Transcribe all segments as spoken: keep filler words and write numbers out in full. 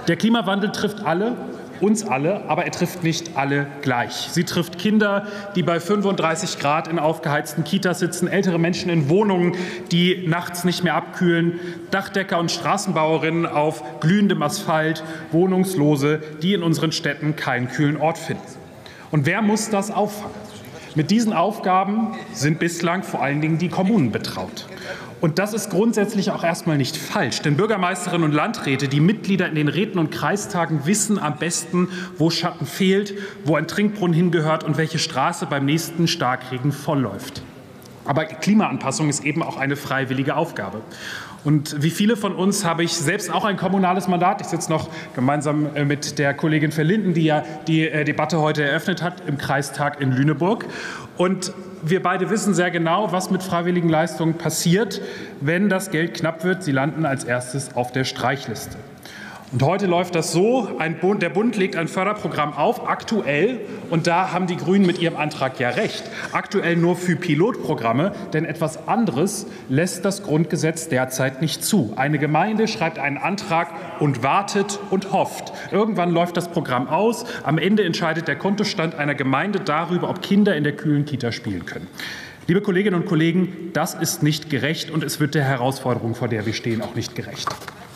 Der Klimawandel trifft alle, uns alle, aber er trifft nicht alle gleich. Sie trifft Kinder, die bei fünfunddreißig Grad in aufgeheizten Kitas sitzen, ältere Menschen in Wohnungen, die nachts nicht mehr abkühlen, Dachdecker und Straßenbauerinnen auf glühendem Asphalt, Wohnungslose, die in unseren Städten keinen kühlen Ort finden. Und wer muss das auffangen? Mit diesen Aufgaben sind bislang vor allen Dingen die Kommunen betraut. Und das ist grundsätzlich auch erstmal nicht falsch, denn Bürgermeisterinnen und Landräte, die Mitglieder in den Räten und Kreistagen, wissen am besten, wo Schatten fehlt, wo ein Trinkbrunnen hingehört und welche Straße beim nächsten Starkregen vollläuft. Aber Klimaanpassung ist eben auch eine freiwillige Aufgabe. Und wie viele von uns habe ich selbst auch ein kommunales Mandat. Ich sitze noch gemeinsam mit der Kollegin Verlinden, die ja die Debatte heute eröffnet hat, im Kreistag in Lüneburg. Und wir beide wissen sehr genau, was mit freiwilligen Leistungen passiert, wenn das Geld knapp wird. Sie landen als erstes auf der Streichliste. Und heute läuft das so, ein Bund, der Bund legt ein Förderprogramm auf, aktuell, und da haben die Grünen mit ihrem Antrag ja recht, aktuell nur für Pilotprogramme, denn etwas anderes lässt das Grundgesetz derzeit nicht zu. Eine Gemeinde schreibt einen Antrag und wartet und hofft. Irgendwann läuft das Programm aus, am Ende entscheidet der Kontostand einer Gemeinde darüber, ob Kinder in der kühlen Kita spielen können. Liebe Kolleginnen und Kollegen, das ist nicht gerecht und es wird der Herausforderung, vor der wir stehen, auch nicht gerecht.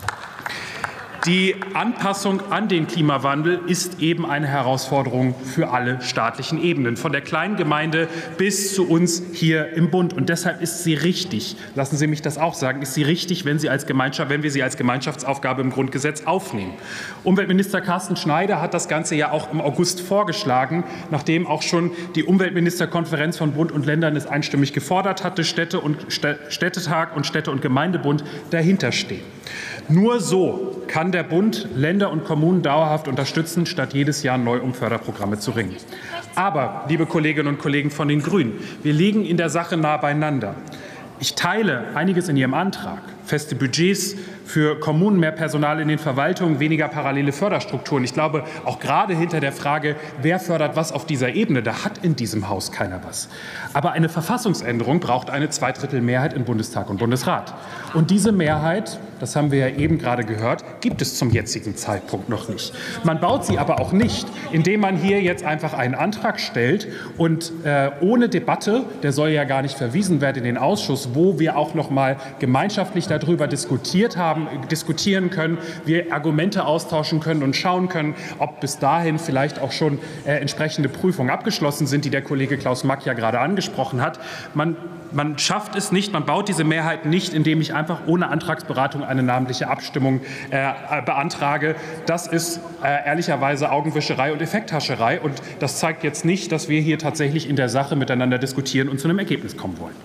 Die Anpassung an den Klimawandel ist eben eine Herausforderung für alle staatlichen Ebenen, von der kleinen Gemeinde bis zu uns hier im Bund. Und deshalb ist sie richtig, lassen Sie mich das auch sagen, ist sie richtig, wenn, sie als Gemeinschaft, wenn wir sie als Gemeinschaftsaufgabe im Grundgesetz aufnehmen. Umweltminister Carsten Schneider hat das Ganze ja auch im August vorgeschlagen, nachdem auch schon die Umweltministerkonferenz von Bund und Ländern es einstimmig gefordert hatte, Städte und Städtetag und Städte- und Gemeindebund dahinter stehen. Nur so kann der Bund Länder und Kommunen dauerhaft unterstützen, statt jedes Jahr neu um Förderprogramme zu ringen. Aber, liebe Kolleginnen und Kollegen von den Grünen, wir liegen in der Sache nah beieinander. Ich teile einiges in Ihrem Antrag. Feste Budgets für Kommunen, mehr Personal in den Verwaltungen, weniger parallele Förderstrukturen. Ich glaube, auch gerade hinter der Frage, wer fördert was auf dieser Ebene, da hat in diesem Haus keiner was. Aber eine Verfassungsänderung braucht eine Zweidrittelmehrheit in Bundestag und Bundesrat. Und diese Mehrheit, das haben wir ja eben gerade gehört, gibt es zum jetzigen Zeitpunkt noch nicht. Man baut sie aber auch nicht, indem man hier jetzt einfach einen Antrag stellt und äh, ohne Debatte, der soll ja gar nicht verwiesen werden in den Ausschuss, wo wir auch noch mal gemeinschaftlich darüber diskutiert haben, diskutieren können, wir Argumente austauschen können und schauen können, ob bis dahin vielleicht auch schon äh, entsprechende Prüfungen abgeschlossen sind, die der Kollege Klaus Mack ja gerade angesprochen hat. Man Man schafft es nicht, man baut diese Mehrheit nicht, indem ich einfach ohne Antragsberatung eine namentliche Abstimmung äh, beantrage. Das ist äh, ehrlicherweise Augenwischerei und Effekthascherei. Und das zeigt jetzt nicht, dass wir hier tatsächlich in der Sache miteinander diskutieren und zu einem Ergebnis kommen wollen.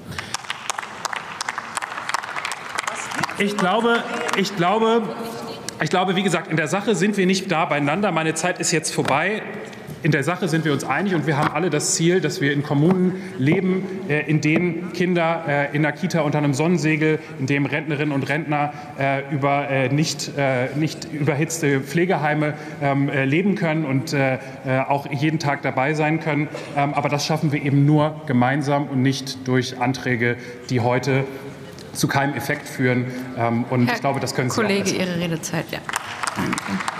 Ich glaube, ich glaube, ich glaube, wie gesagt, in der Sache sind wir nicht da beieinander. Meine Zeit ist jetzt vorbei. In der Sache sind wir uns einig und wir haben alle das Ziel, dass wir in Kommunen leben, in denen Kinder in der Kita unter einem Sonnensegel, in dem Rentnerinnen und Rentner über nicht, nicht überhitzte Pflegeheime leben können und auch jeden Tag dabei sein können. Aber das schaffen wir eben nur gemeinsam und nicht durch Anträge, die heute zu keinem Effekt führen. Und Herr ich glaube, das können Sie Kollege, auch besser. Ihre Redezeit, ja. Danke.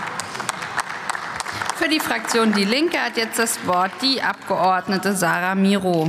Für die Fraktion Die Linke hat jetzt das Wort die Abgeordnete Sarah Miro.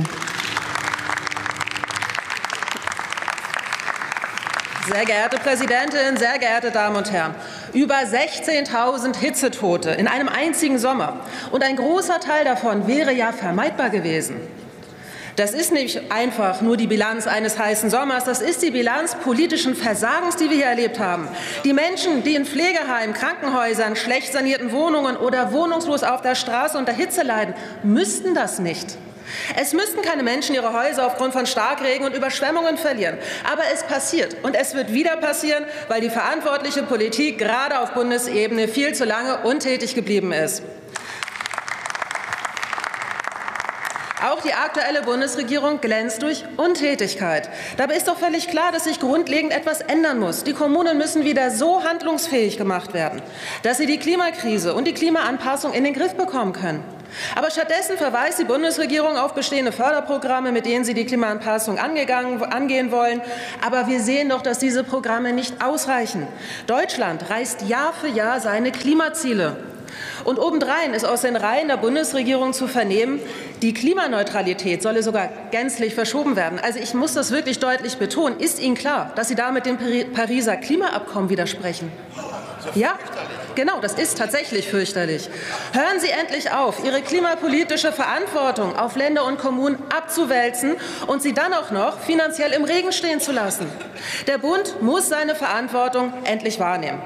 Sehr geehrte Präsidentin, sehr geehrte Damen und Herren! Über sechzehntausend Hitzetote in einem einzigen Sommer. Und ein großer Teil davon wäre ja vermeidbar gewesen. Das ist nicht einfach nur die Bilanz eines heißen Sommers, das ist die Bilanz politischen Versagens, die wir hier erlebt haben. Die Menschen, die in Pflegeheimen, Krankenhäusern, schlecht sanierten Wohnungen oder wohnungslos auf der Straße unter Hitze leiden, müssten das nicht. Es müssten keine Menschen ihre Häuser aufgrund von Starkregen und Überschwemmungen verlieren. Aber es passiert. Und es wird wieder passieren, weil die verantwortliche Politik gerade auf Bundesebene viel zu lange untätig geblieben ist. Auch die aktuelle Bundesregierung glänzt durch Untätigkeit. Dabei ist doch völlig klar, dass sich grundlegend etwas ändern muss. Die Kommunen müssen wieder so handlungsfähig gemacht werden, dass sie die Klimakrise und die Klimaanpassung in den Griff bekommen können. Aber stattdessen verweist die Bundesregierung auf bestehende Förderprogramme, mit denen sie die Klimaanpassung angegangen, angehen wollen. Aber wir sehen doch, dass diese Programme nicht ausreichen. Deutschland reißt Jahr für Jahr seine Klimaziele. Und obendrein ist aus den Reihen der Bundesregierung zu vernehmen, die Klimaneutralität solle sogar gänzlich verschoben werden. Also ich muss das wirklich deutlich betonen. Ist Ihnen klar, dass Sie damit dem Pariser Klimaabkommen widersprechen? Ja, genau, das ist tatsächlich fürchterlich. Hören Sie endlich auf, Ihre klimapolitische Verantwortung auf Länder und Kommunen abzuwälzen und sie dann auch noch finanziell im Regen stehen zu lassen. Der Bund muss seine Verantwortung endlich wahrnehmen.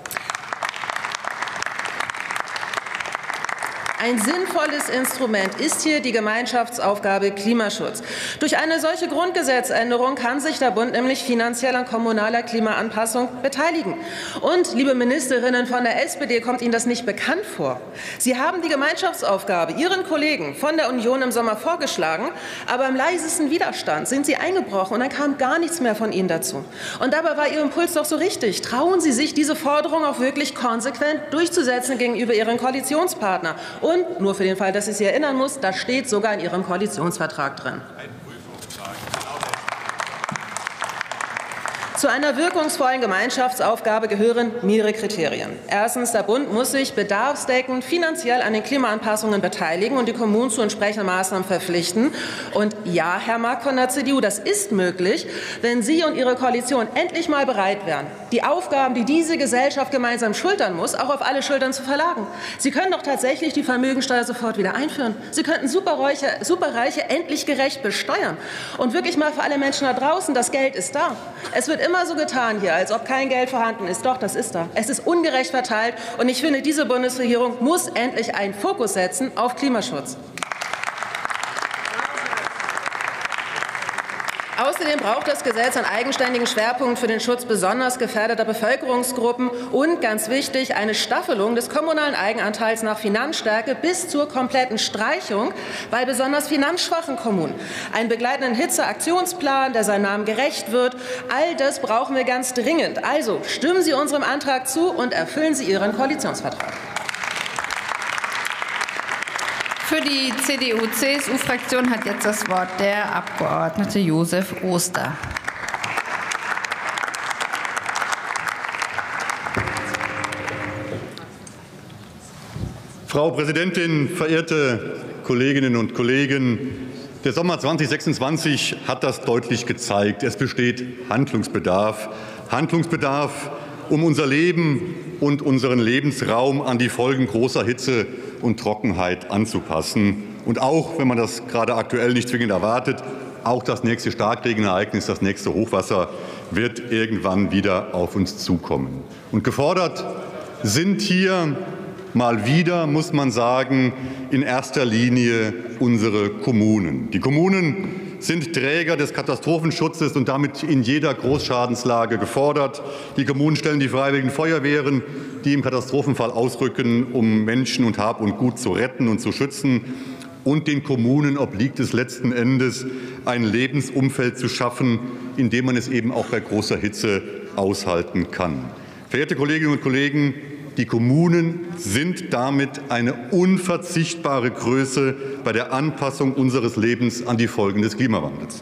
Ein sinnvolles Instrument ist hier die Gemeinschaftsaufgabe Klimaschutz. Durch eine solche Grundgesetzänderung kann sich der Bund nämlich finanziell an kommunaler Klimaanpassung beteiligen. Und, liebe Ministerinnen von der S P D, kommt Ihnen das nicht bekannt vor? Sie haben die Gemeinschaftsaufgabe Ihren Kollegen von der Union im Sommer vorgeschlagen, aber im leisesten Widerstand sind Sie eingebrochen und dann kam gar nichts mehr von Ihnen dazu. Und dabei war Ihr Impuls doch so richtig. Trauen Sie sich, diese Forderung auch wirklich konsequent durchzusetzen gegenüber Ihren Koalitionspartnern. Und nur für den Fall, dass ich Sie erinnern muss, das steht sogar in Ihrem Koalitionsvertrag drin. Zu einer wirkungsvollen Gemeinschaftsaufgabe gehören mehrere Kriterien. Erstens, der Bund muss sich bedarfsdeckend finanziell an den Klimaanpassungen beteiligen und die Kommunen zu entsprechenden Maßnahmen verpflichten. Und ja, Herr Mark von der C D U, das ist möglich, wenn Sie und Ihre Koalition endlich mal bereit wären, die Aufgaben, die diese Gesellschaft gemeinsam schultern muss, auch auf alle Schultern zu verlagern. Sie können doch tatsächlich die Vermögensteuer sofort wieder einführen. Sie könnten Superreiche, Superreiche endlich gerecht besteuern. Und wirklich mal für alle Menschen da draußen, das Geld ist da. Es wird immer so getan hier, als ob kein Geld vorhanden ist. Doch, das ist da. Es ist ungerecht verteilt. Und ich finde, diese Bundesregierung muss endlich einen Fokus setzen auf Klimaschutz. Außerdem braucht das Gesetz einen eigenständigen Schwerpunkt für den Schutz besonders gefährdeter Bevölkerungsgruppen und, ganz wichtig, eine Staffelung des kommunalen Eigenanteils nach Finanzstärke bis zur kompletten Streichung bei besonders finanzschwachen Kommunen. Einen begleitenden Hitzeaktionsplan, der seinem Namen gerecht wird. All das brauchen wir ganz dringend. Also stimmen Sie unserem Antrag zu und erfüllen Sie Ihren Koalitionsvertrag. Für die C D U C S U-Fraktion hat jetzt das Wort der Abgeordnete Josef Oster. Frau Präsidentin, verehrte Kolleginnen und Kollegen! Der Sommer zweitausendsechsundzwanzig hat das deutlich gezeigt. Es besteht Handlungsbedarf. Handlungsbedarf, um unser Leben und unseren Lebensraum an die Folgen großer Hitze und Trockenheit anzupassen. Und auch, wenn man das gerade aktuell nicht zwingend erwartet, auch das nächste Starkregenereignis, das nächste Hochwasser wird irgendwann wieder auf uns zukommen. Und gefordert sind hier mal wieder, muss man sagen, in erster Linie unsere Kommunen. Die Kommunen sind Träger des Katastrophenschutzes und damit in jeder Großschadenslage gefordert. Die Kommunen stellen die Freiwilligen Feuerwehren, die im Katastrophenfall ausrücken, um Menschen und Hab und Gut zu retten und zu schützen. Und den Kommunen obliegt es letzten Endes, ein Lebensumfeld zu schaffen, in dem man es eben auch bei großer Hitze aushalten kann. Verehrte Kolleginnen und Kollegen, die Kommunen sind damit eine unverzichtbare Größe bei der Anpassung unseres Lebens an die Folgen des Klimawandels.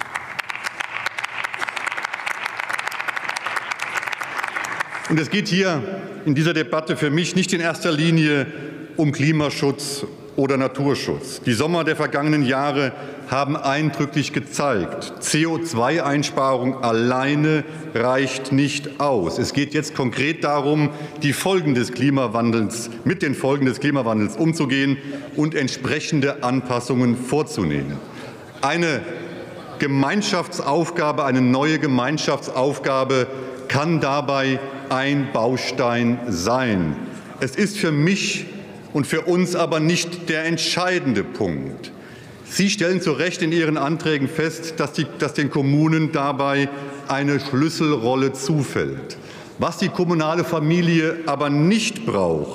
Und es geht hier in dieser Debatte für mich nicht in erster Linie um Klimaschutz oder Naturschutz. Die Sommer der vergangenen Jahre haben eindrücklich gezeigt, C O zwei Einsparung alleine reicht nicht aus. Es geht jetzt konkret darum, die Folgen des Klimawandels, mit den Folgen des Klimawandels umzugehen und entsprechende Anpassungen vorzunehmen. Eine Gemeinschaftsaufgabe, eine neue Gemeinschaftsaufgabe kann dabei ein Baustein sein. Es ist für mich und für uns aber nicht der entscheidende Punkt. Sie stellen zu Recht in Ihren Anträgen fest, dass, die, dass den Kommunen dabei eine Schlüsselrolle zufällt. Was die kommunale Familie aber nicht braucht,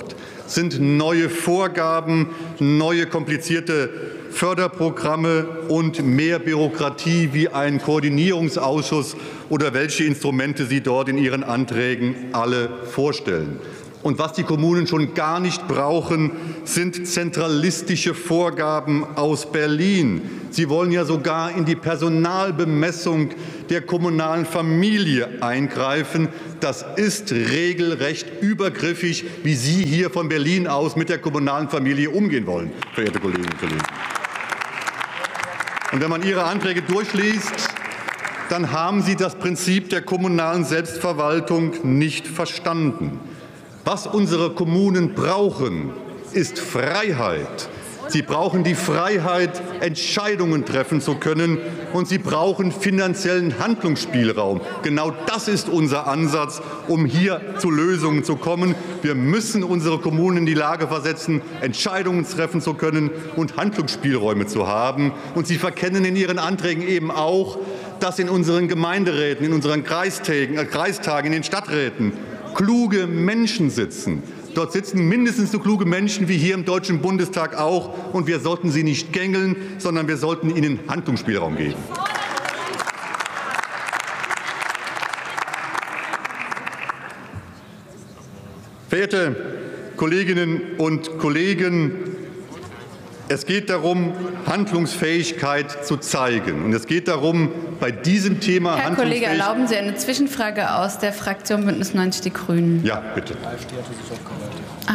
sind neue Vorgaben, neue komplizierte Förderprogramme und mehr Bürokratie wie ein Koordinierungsausschuss oder welche Instrumente Sie dort in Ihren Anträgen alle vorstellen. Und was die Kommunen schon gar nicht brauchen, sind zentralistische Vorgaben aus Berlin. Sie wollen ja sogar in die Personalbemessung der kommunalen Familie eingreifen. Das ist regelrecht übergriffig, wie Sie hier von Berlin aus mit der kommunalen Familie umgehen wollen, verehrte Kolleginnen und Kollegen. Und wenn man Ihre Anträge durchliest, dann haben Sie das Prinzip der kommunalen Selbstverwaltung nicht verstanden. Was unsere Kommunen brauchen, ist Freiheit. Sie brauchen die Freiheit, Entscheidungen treffen zu können, und sie brauchen finanziellen Handlungsspielraum. Genau das ist unser Ansatz, um hier zu Lösungen zu kommen. Wir müssen unsere Kommunen in die Lage versetzen, Entscheidungen treffen zu können und Handlungsspielräume zu haben. Und Sie verkennen in Ihren Anträgen eben auch, dass in unseren Gemeinderäten, in unseren Kreistagen, äh, Kreistagen, in den Stadträten kluge Menschen sitzen. Dort sitzen mindestens so kluge Menschen wie hier im Deutschen Bundestag auch. Und wir sollten sie nicht gängeln, sondern wir sollten ihnen Handlungsspielraum geben. Verehrte Kolleginnen und Kollegen, es geht darum, Handlungsfähigkeit zu zeigen. Und es geht darum, bei diesem Thema Herr Kollege, erlauben Sie eine Zwischenfrage aus der Fraktion Bündnis neunzig Die Grünen? Ja, bitte. Ah.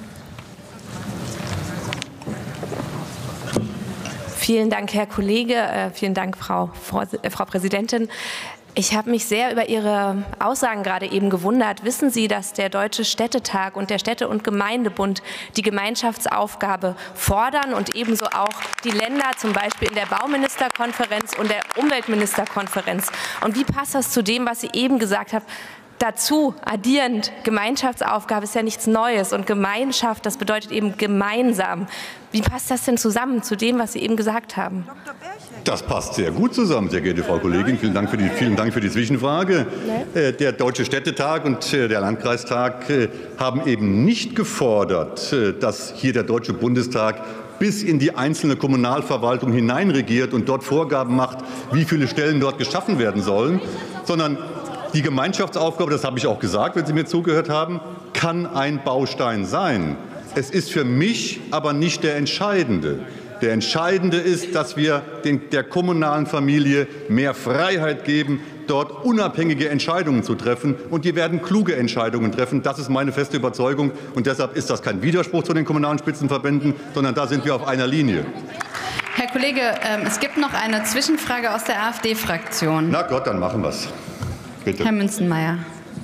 Vielen Dank, Herr Kollege. Äh, vielen Dank, Frau, Frau, äh, Frau Präsidentin. Ich habe mich sehr über Ihre Aussagen gerade eben gewundert. Wissen Sie, dass der Deutsche Städtetag und der Städte- und Gemeindebund die Gemeinschaftsaufgabe fordern und ebenso auch die Länder, zum Beispiel in der Bauministerkonferenz und der Umweltministerkonferenz? Und wie passt das zu dem, was Sie eben gesagt haben? Dazu addierend, Gemeinschaftsaufgabe ist ja nichts Neues, und Gemeinschaft, das bedeutet eben gemeinsam. Wie passt das denn zusammen zu dem, was Sie eben gesagt haben? Das passt sehr gut zusammen, sehr geehrte Frau Kollegin. Vielen Dank für die, vielen Dank für die Zwischenfrage. Nee. Der Deutsche Städtetag und der Landkreistag haben eben nicht gefordert, dass hier der Deutsche Bundestag bis in die einzelne Kommunalverwaltung hineinregiert und dort Vorgaben macht, wie viele Stellen dort geschaffen werden sollen, sondern die Gemeinschaftsaufgabe, das habe ich auch gesagt, wenn Sie mir zugehört haben, kann ein Baustein sein. Es ist für mich aber nicht der entscheidende. Der entscheidende ist, dass wir den, der kommunalen Familie mehr Freiheit geben, dort unabhängige Entscheidungen zu treffen. Und die werden kluge Entscheidungen treffen. Das ist meine feste Überzeugung. Und deshalb ist das kein Widerspruch zu den kommunalen Spitzenverbänden, sondern da sind wir auf einer Linie. Herr Kollege, äh, es gibt noch eine Zwischenfrage aus der AfD-Fraktion. Na Gott, dann machen wir es. Bitte. Herr Münzenmaier.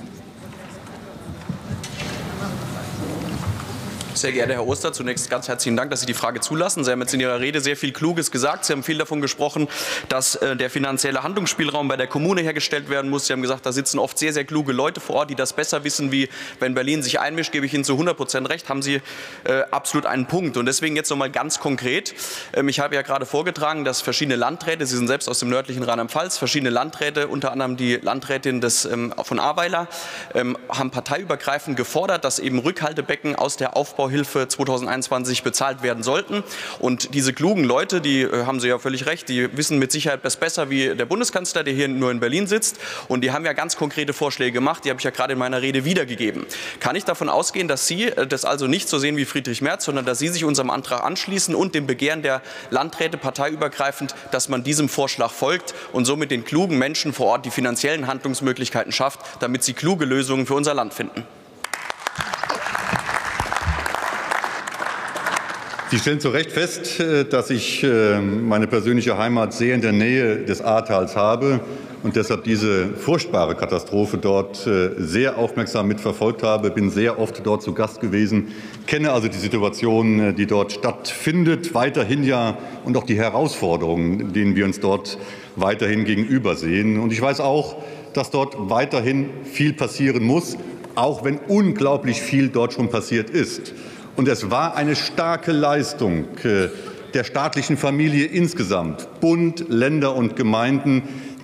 Sehr geehrter Herr Oster, zunächst ganz herzlichen Dank, dass Sie die Frage zulassen. Sie haben jetzt in Ihrer Rede sehr viel Kluges gesagt. Sie haben viel davon gesprochen, dass äh, der finanzielle Handlungsspielraum bei der Kommune hergestellt werden muss. Sie haben gesagt, da sitzen oft sehr, sehr kluge Leute vor Ort, die das besser wissen, wie wenn Berlin sich einmischt. Gebe ich Ihnen zu hundert Prozent recht, haben Sie äh, absolut einen Punkt. Und deswegen jetzt noch mal ganz konkret. Ähm, ich habe ja gerade vorgetragen, dass verschiedene Landräte, Sie sind selbst aus dem nördlichen Rheinland-Pfalz, verschiedene Landräte, unter anderem die Landrätin des, ähm, von Ahrweiler, ähm, haben parteiübergreifend gefordert, dass eben Rückhaltebecken aus der Aufbau Hilfe zweitausendeinundzwanzig bezahlt werden sollten. Und diese klugen Leute, die äh, haben Sie ja völlig recht, die wissen mit Sicherheit das besser wie der Bundeskanzler, der hier nur in Berlin sitzt. Und die haben ja ganz konkrete Vorschläge gemacht, die habe ich ja gerade in meiner Rede wiedergegeben. Kann ich davon ausgehen, dass Sie äh, das also nicht so sehen wie Friedrich Merz, sondern dass Sie sich unserem Antrag anschließen und dem Begehren der Landräte parteiübergreifend, dass man diesem Vorschlag folgt und somit den klugen Menschen vor Ort die finanziellen Handlungsmöglichkeiten schafft, damit sie kluge Lösungen für unser Land finden? Sie stellen zu Recht fest, dass ich meine persönliche Heimat sehr in der Nähe des Ahrtals habe und deshalb diese furchtbare Katastrophe dort sehr aufmerksam mitverfolgt habe. Bin sehr oft dort zu Gast gewesen, kenne also die Situation, die dort stattfindet, weiterhin ja, und auch die Herausforderungen, denen wir uns dort weiterhin gegenübersehen. Und ich weiß auch, dass dort weiterhin viel passieren muss, auch wenn unglaublich viel dort schon passiert ist. Und es war eine starke Leistung der staatlichen Familie insgesamt, Bund, Länder und Gemeinden,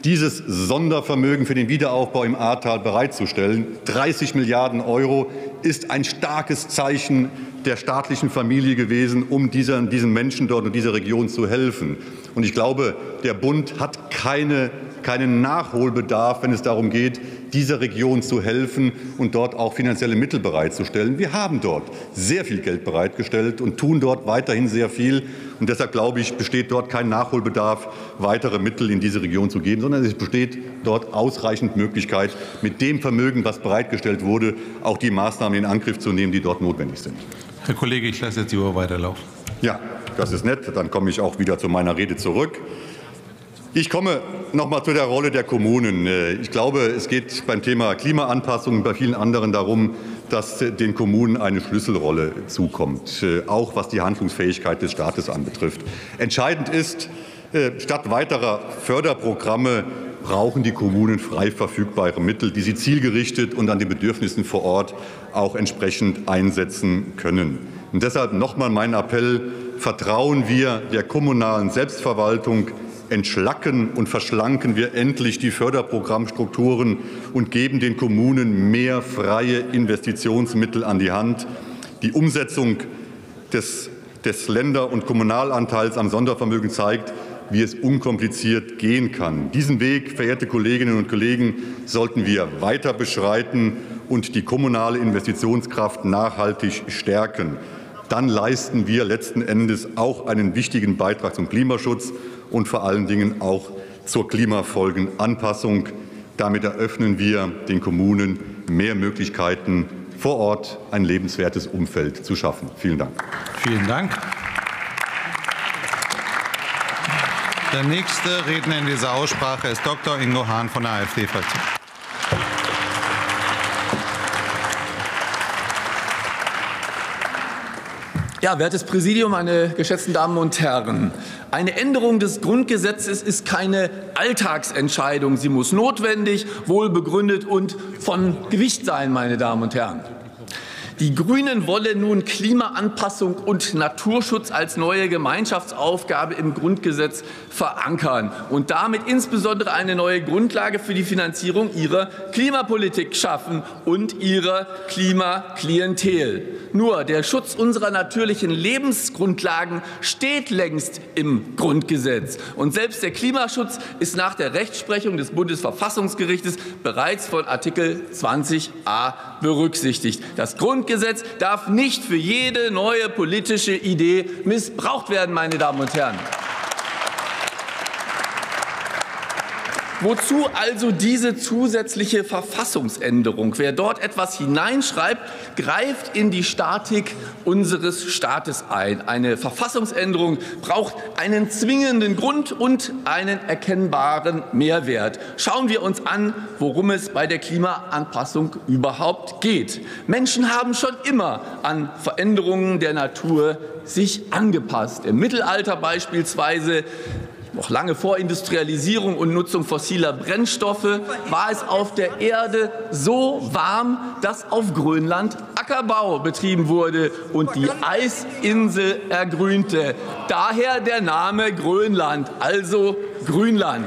dieses Sondervermögen für den Wiederaufbau im Ahrtal bereitzustellen. dreißig Milliarden Euro ist ein starkes Zeichen der staatlichen Familie gewesen, um diesen, diesen Menschen dort und dieser Region zu helfen. Und ich glaube, der Bund hat keine, keinen Nachholbedarf, wenn es darum geht, dieser Region zu helfen und dort auch finanzielle Mittel bereitzustellen. Wir haben dort sehr viel Geld bereitgestellt und tun dort weiterhin sehr viel. Und deshalb, glaube ich, besteht dort kein Nachholbedarf, weitere Mittel in diese Region zu geben, sondern es besteht dort ausreichend Möglichkeit, mit dem Vermögen, was bereitgestellt wurde, auch die Maßnahmen in Angriff zu nehmen, die dort notwendig sind. Herr Kollege, ich lasse jetzt die Uhr weiterlaufen. Ja, das ist nett. Dann komme ich auch wieder zu meiner Rede zurück. Ich komme noch mal zu der Rolle der Kommunen. Ich glaube, es geht beim Thema Klimaanpassung und bei vielen anderen darum, dass den Kommunen eine Schlüsselrolle zukommt, auch was die Handlungsfähigkeit des Staates anbetrifft. Entscheidend ist, statt weiterer Förderprogramme brauchen die Kommunen frei verfügbare Mittel, die sie zielgerichtet und an den Bedürfnissen vor Ort auch entsprechend einsetzen können. Und deshalb noch mal mein Appell: Vertrauen wir der kommunalen Selbstverwaltung, entschlacken und verschlanken wir endlich die Förderprogrammstrukturen und geben den Kommunen mehr freie Investitionsmittel an die Hand. Die Umsetzung des, des Länder- und Kommunalanteils am Sondervermögen zeigt, wie es unkompliziert gehen kann. Diesen Weg, verehrte Kolleginnen und Kollegen, sollten wir weiter beschreiten und die kommunale Investitionskraft nachhaltig stärken. Dann leisten wir letzten Endes auch einen wichtigen Beitrag zum Klimaschutz und vor allen Dingen auch zur Klimafolgenanpassung. Damit eröffnen wir den Kommunen mehr Möglichkeiten, vor Ort ein lebenswertes Umfeld zu schaffen. Vielen Dank. Vielen Dank. Der nächste Redner in dieser Aussprache ist Doktor Ingo Hahn von der AfD-Fraktion. Ja, wertes Präsidium, meine geschätzten Damen und Herren! Eine Änderung des Grundgesetzes ist keine Alltagsentscheidung. Sie muss notwendig, wohlbegründet und von Gewicht sein, meine Damen und Herren. Die Grünen wollen nun Klimaanpassung und Naturschutz als neue Gemeinschaftsaufgabe im Grundgesetz verankern und damit insbesondere eine neue Grundlage für die Finanzierung ihrer Klimapolitik schaffen und ihrer Klimaklientel. Nur der Schutz unserer natürlichen Lebensgrundlagen steht längst im Grundgesetz. Und selbst der Klimaschutz ist nach der Rechtsprechung des Bundesverfassungsgerichtes bereits von Artikel zwanzig a berücksichtigt. Das Grundgesetz darf nicht für jede neue politische Idee missbraucht werden, meine Damen und Herren. Wozu also diese zusätzliche Verfassungsänderung? Wer dort etwas hineinschreibt, greift in die Statik unseres Staates ein. Eine Verfassungsänderung braucht einen zwingenden Grund und einen erkennbaren Mehrwert. Schauen wir uns an, worum es bei der Klimaanpassung überhaupt geht. Menschen haben schon immer an Veränderungen der Natur sich angepasst. Im Mittelalter beispielsweise, noch lange vor Industrialisierung und Nutzung fossiler Brennstoffe, war es auf der Erde so warm, dass auf Grönland Ackerbau betrieben wurde und die Eisinsel ergrünte. Daher der Name Grönland, also Grünland.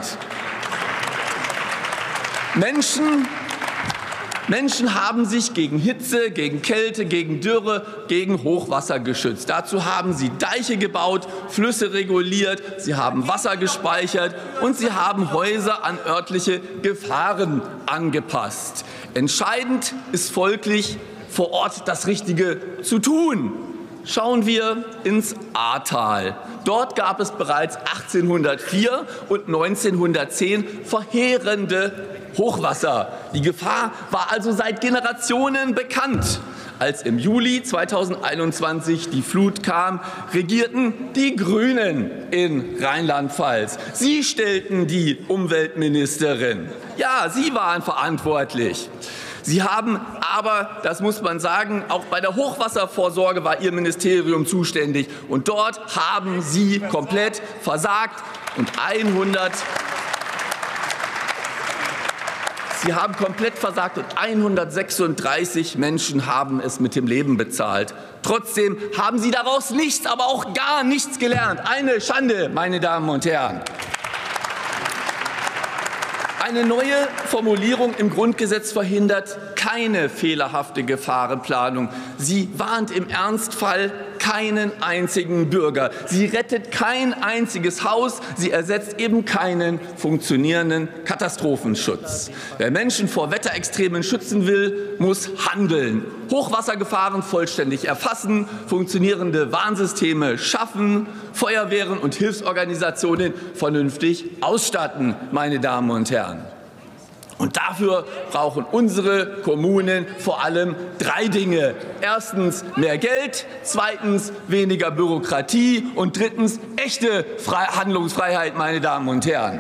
Menschen Menschen haben sich gegen Hitze, gegen Kälte, gegen Dürre, gegen Hochwasser geschützt. Dazu haben sie Deiche gebaut, Flüsse reguliert, sie haben Wasser gespeichert und sie haben Häuser an örtliche Gefahren angepasst. Entscheidend ist folglich, vor Ort das Richtige zu tun. Schauen wir ins Ahrtal. Dort gab es bereits achtzehnhundertvier und neunzehnhundertzehn verheerende Hochwasser. Die Gefahr war also seit Generationen bekannt. Als im Juli zweitausendeinundzwanzig die Flut kam, regierten die Grünen in Rheinland-Pfalz. Sie stellten die Umweltministerin. Ja, sie waren verantwortlich. Sie haben aber, das muss man sagen, auch bei der Hochwasservorsorge war Ihr Ministerium zuständig. Und dort haben Sie komplett versagt. Und hundert Sie haben komplett versagt und hundertsechsunddreißig Menschen haben es mit dem Leben bezahlt. Trotzdem haben Sie daraus nichts, aber auch gar nichts gelernt. Eine Schande, meine Damen und Herren. Eine neue Formulierung im Grundgesetz verhindert keine fehlerhafte Gefahrenplanung. Sie warnt im Ernstfall keinen einzigen Bürger. Sie rettet kein einziges Haus. Sie ersetzt eben keinen funktionierenden Katastrophenschutz. Wer Menschen vor Wetterextremen schützen will, muss handeln. Hochwassergefahren vollständig erfassen, funktionierende Warnsysteme schaffen, Feuerwehren und Hilfsorganisationen vernünftig ausstatten, meine Damen und Herren. Und dafür brauchen unsere Kommunen vor allem drei Dinge. Erstens mehr Geld, zweitens weniger Bürokratie und drittens echte Handlungsfreiheit, meine Damen und Herren.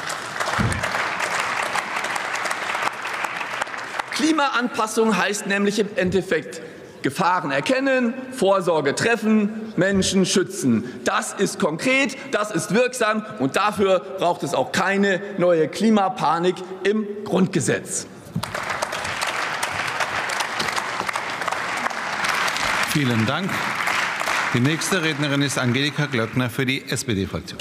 Klimaanpassung heißt nämlich im Endeffekt Gefahren erkennen, Vorsorge treffen, Menschen schützen. Das ist konkret, das ist wirksam und dafür braucht es auch keine neue Klimapanik im Grundgesetz. Vielen Dank. Die nächste Rednerin ist Angelika Glöckner für die S P D-Fraktion.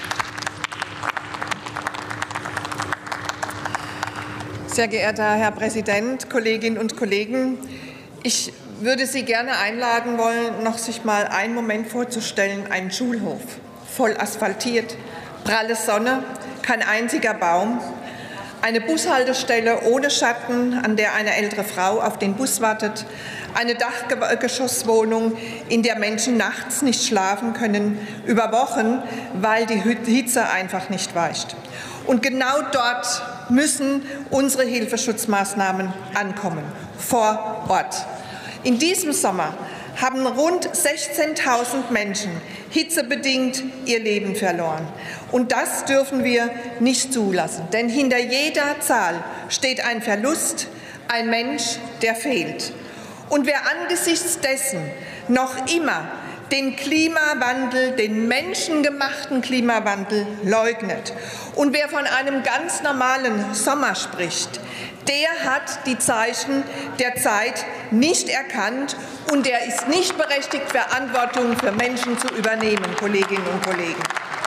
Sehr geehrter Herr Präsident, Kolleginnen und Kollegen! Ich würde Sie gerne einladen wollen, noch sich mal einen Moment vorzustellen, einen Schulhof, voll asphaltiert, pralle Sonne, kein einziger Baum, eine Bushaltestelle ohne Schatten, an der eine ältere Frau auf den Bus wartet, eine Dachgeschosswohnung, in der Menschen nachts nicht schlafen können, über Wochen, weil die Hitze einfach nicht weicht. Und genau dort müssen unsere Hilfeschutzmaßnahmen ankommen, vor Ort. In diesem Sommer haben rund sechzehntausend Menschen hitzebedingt ihr Leben verloren. Und das dürfen wir nicht zulassen. Denn hinter jeder Zahl steht ein Verlust, ein Mensch, der fehlt. Und wer angesichts dessen noch immer den Klimawandel, den menschengemachten Klimawandel leugnet und wer von einem ganz normalen Sommer spricht, der hat die Zeichen der Zeit nicht erkannt und der ist nicht berechtigt, Verantwortung für Menschen zu übernehmen, Kolleginnen und Kollegen.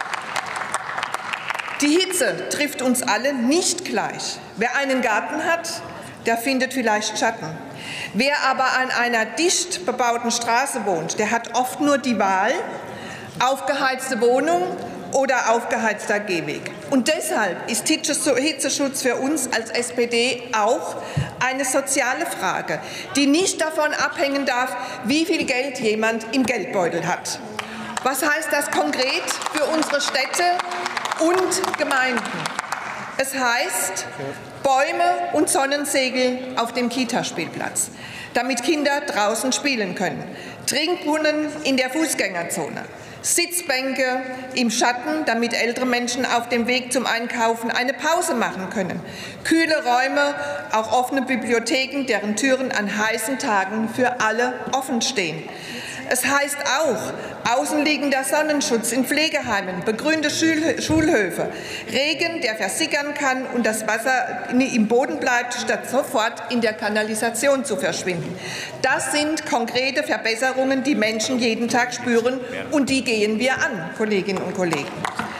Die Hitze trifft uns alle nicht gleich. Wer einen Garten hat, der findet vielleicht Schatten. Wer aber an einer dicht bebauten Straße wohnt, der hat oft nur die Wahl, aufgeheizte Wohnung oder aufgeheizter Gehweg. Und deshalb ist Hitzeschutz für uns als S P D auch eine soziale Frage, die nicht davon abhängen darf, wie viel Geld jemand im Geldbeutel hat. Was heißt das konkret für unsere Städte und Gemeinden? Es heißt Bäume und Sonnensegel auf dem Kita-Spielplatz, damit Kinder draußen spielen können, Trinkbrunnen in der Fußgängerzone, Sitzbänke im Schatten, damit ältere Menschen auf dem Weg zum Einkaufen eine Pause machen können, kühle Räume, auch offene Bibliotheken, deren Türen an heißen Tagen für alle offen stehen. Es heißt auch außenliegender Sonnenschutz in Pflegeheimen, begrünte Schulhöfe, Regen, der versickern kann und das Wasser im Boden bleibt, statt sofort in der Kanalisation zu verschwinden. Das sind konkrete Verbesserungen, die Menschen jeden Tag spüren, und die gehen wir an, Kolleginnen und Kollegen.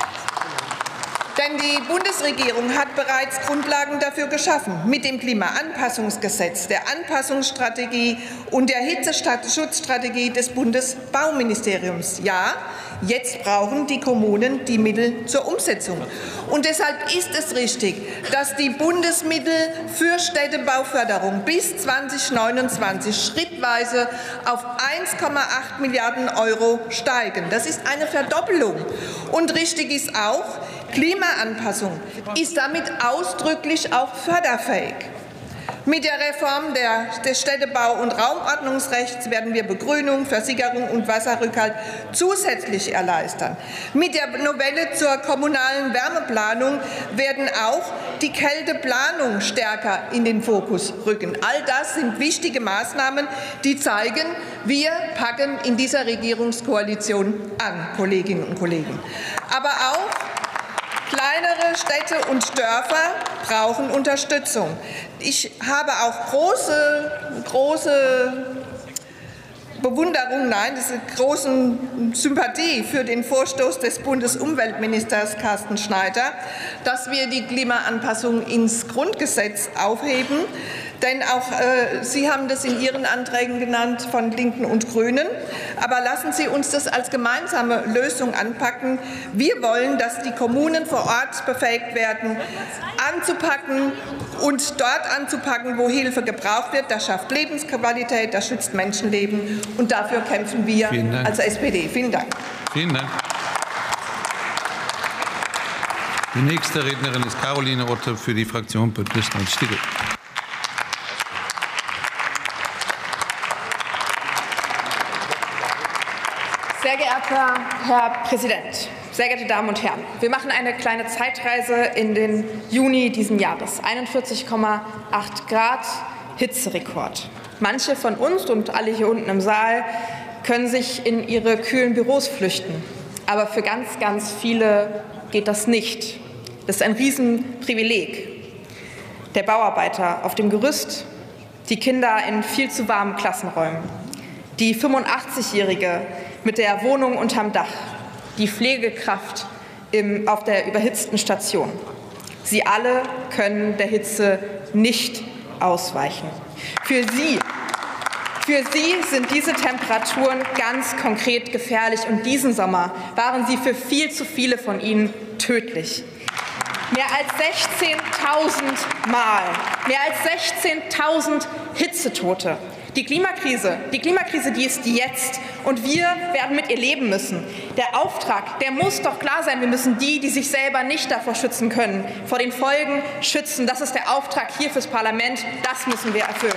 Denn die Bundesregierung hat bereits Grundlagen dafür geschaffen, mit dem Klimaanpassungsgesetz, der Anpassungsstrategie und der Hitzeschutzstrategie des Bundesbauministeriums. Ja, jetzt brauchen die Kommunen die Mittel zur Umsetzung. Und deshalb ist es richtig, dass die Bundesmittel für Städtebauförderung bis zweitausendneunundzwanzig schrittweise auf eins Komma acht Milliarden Euro steigen. Das ist eine Verdoppelung. Und richtig ist auch, Klimaanpassung ist damit ausdrücklich auch förderfähig. Mit der Reform der, des Städtebau- und Raumordnungsrechts werden wir Begrünung, Versickerung und Wasserrückhalt zusätzlich erleichtern. Mit der Novelle zur kommunalen Wärmeplanung werden auch die Kälteplanung stärker in den Fokus rücken. All das sind wichtige Maßnahmen, die zeigen, wir packen in dieser Regierungskoalition an, Kolleginnen und Kollegen. Aber auch kleinere Städte und Dörfer brauchen Unterstützung. Ich habe auch große, große Bewunderung, nein, das ist große Sympathie für den Vorstoß des Bundesumweltministers Carsten Schneider, dass wir die Klimaanpassung ins Grundgesetz aufheben. Denn auch äh, Sie haben das in Ihren Anträgen genannt von Linken und Grünen. Aber lassen Sie uns das als gemeinsame Lösung anpacken. Wir wollen, dass die Kommunen vor Ort befähigt werden, anzupacken und dort anzupacken, wo Hilfe gebraucht wird. Das schafft Lebensqualität, das schützt Menschenleben. Und dafür kämpfen wir als S P D. Vielen Dank. Vielen Dank. Die nächste Rednerin ist Caroline Otte für die Fraktion Bündnis neunzig Die Grünen. Sehr geehrter Herr Präsident, sehr geehrte Damen und Herren! Wir machen eine kleine Zeitreise in den Juni diesen Jahres. einundvierzig Komma acht Grad, Hitzerekord. Manche von uns und alle hier unten im Saal können sich in ihre kühlen Büros flüchten. Aber für ganz, ganz viele geht das nicht. Das ist ein Riesenprivileg. Der Bauarbeiter auf dem Gerüst, die Kinder in viel zu warmen Klassenräumen, die fünfundachtzigjährige mit der Wohnung unterm Dach, die Pflegekraft im, auf der überhitzten Station. Sie alle können der Hitze nicht ausweichen. Für sie, für sie sind diese Temperaturen ganz konkret gefährlich, und diesen Sommer waren sie für viel zu viele von ihnen tödlich. Mehr als sechzehntausend Mal, mehr als sechzehntausend Hitzetote. Die Klimakrise, die Klimakrise, die ist jetzt, und wir werden mit ihr leben müssen. Der Auftrag, der muss doch klar sein. Wir müssen die, die sich selber nicht davor schützen können, vor den Folgen schützen. Das ist der Auftrag hier fürs Parlament. Das müssen wir erfüllen.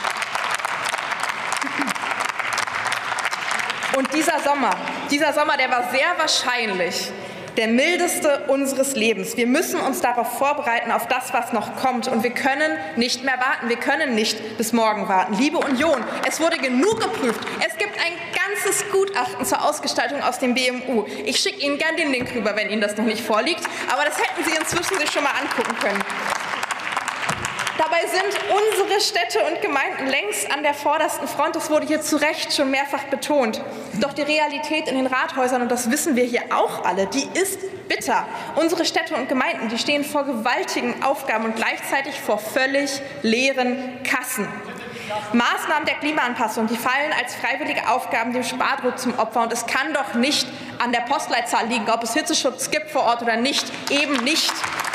Und dieser Sommer, dieser Sommer, der war sehr wahrscheinlich der mildeste unseres Lebens. Wir müssen uns darauf vorbereiten, auf das, was noch kommt. Und wir können nicht mehr warten. Wir können nicht bis morgen warten. Liebe Union, es wurde genug geprüft. Es gibt ein ganzes Gutachten zur Ausgestaltung aus dem B M U. Ich schicke Ihnen gern den Link rüber, wenn Ihnen das noch nicht vorliegt. Aber das hätten Sie inzwischen sich schon mal angucken können. Dabei sind unsere Städte und Gemeinden längst an der vordersten Front. Das wurde hier zu Recht schon mehrfach betont. Doch die Realität in den Rathäusern, und das wissen wir hier auch alle, die ist bitter. Unsere Städte und Gemeinden, die stehen vor gewaltigen Aufgaben und gleichzeitig vor völlig leeren Kassen. Maßnahmen der Klimaanpassung, die fallen als freiwillige Aufgaben dem Spardruck zum Opfer. Und es kann doch nicht an der Postleitzahl liegen, ob es Hitzeschutz gibt vor Ort oder nicht. Eben nicht.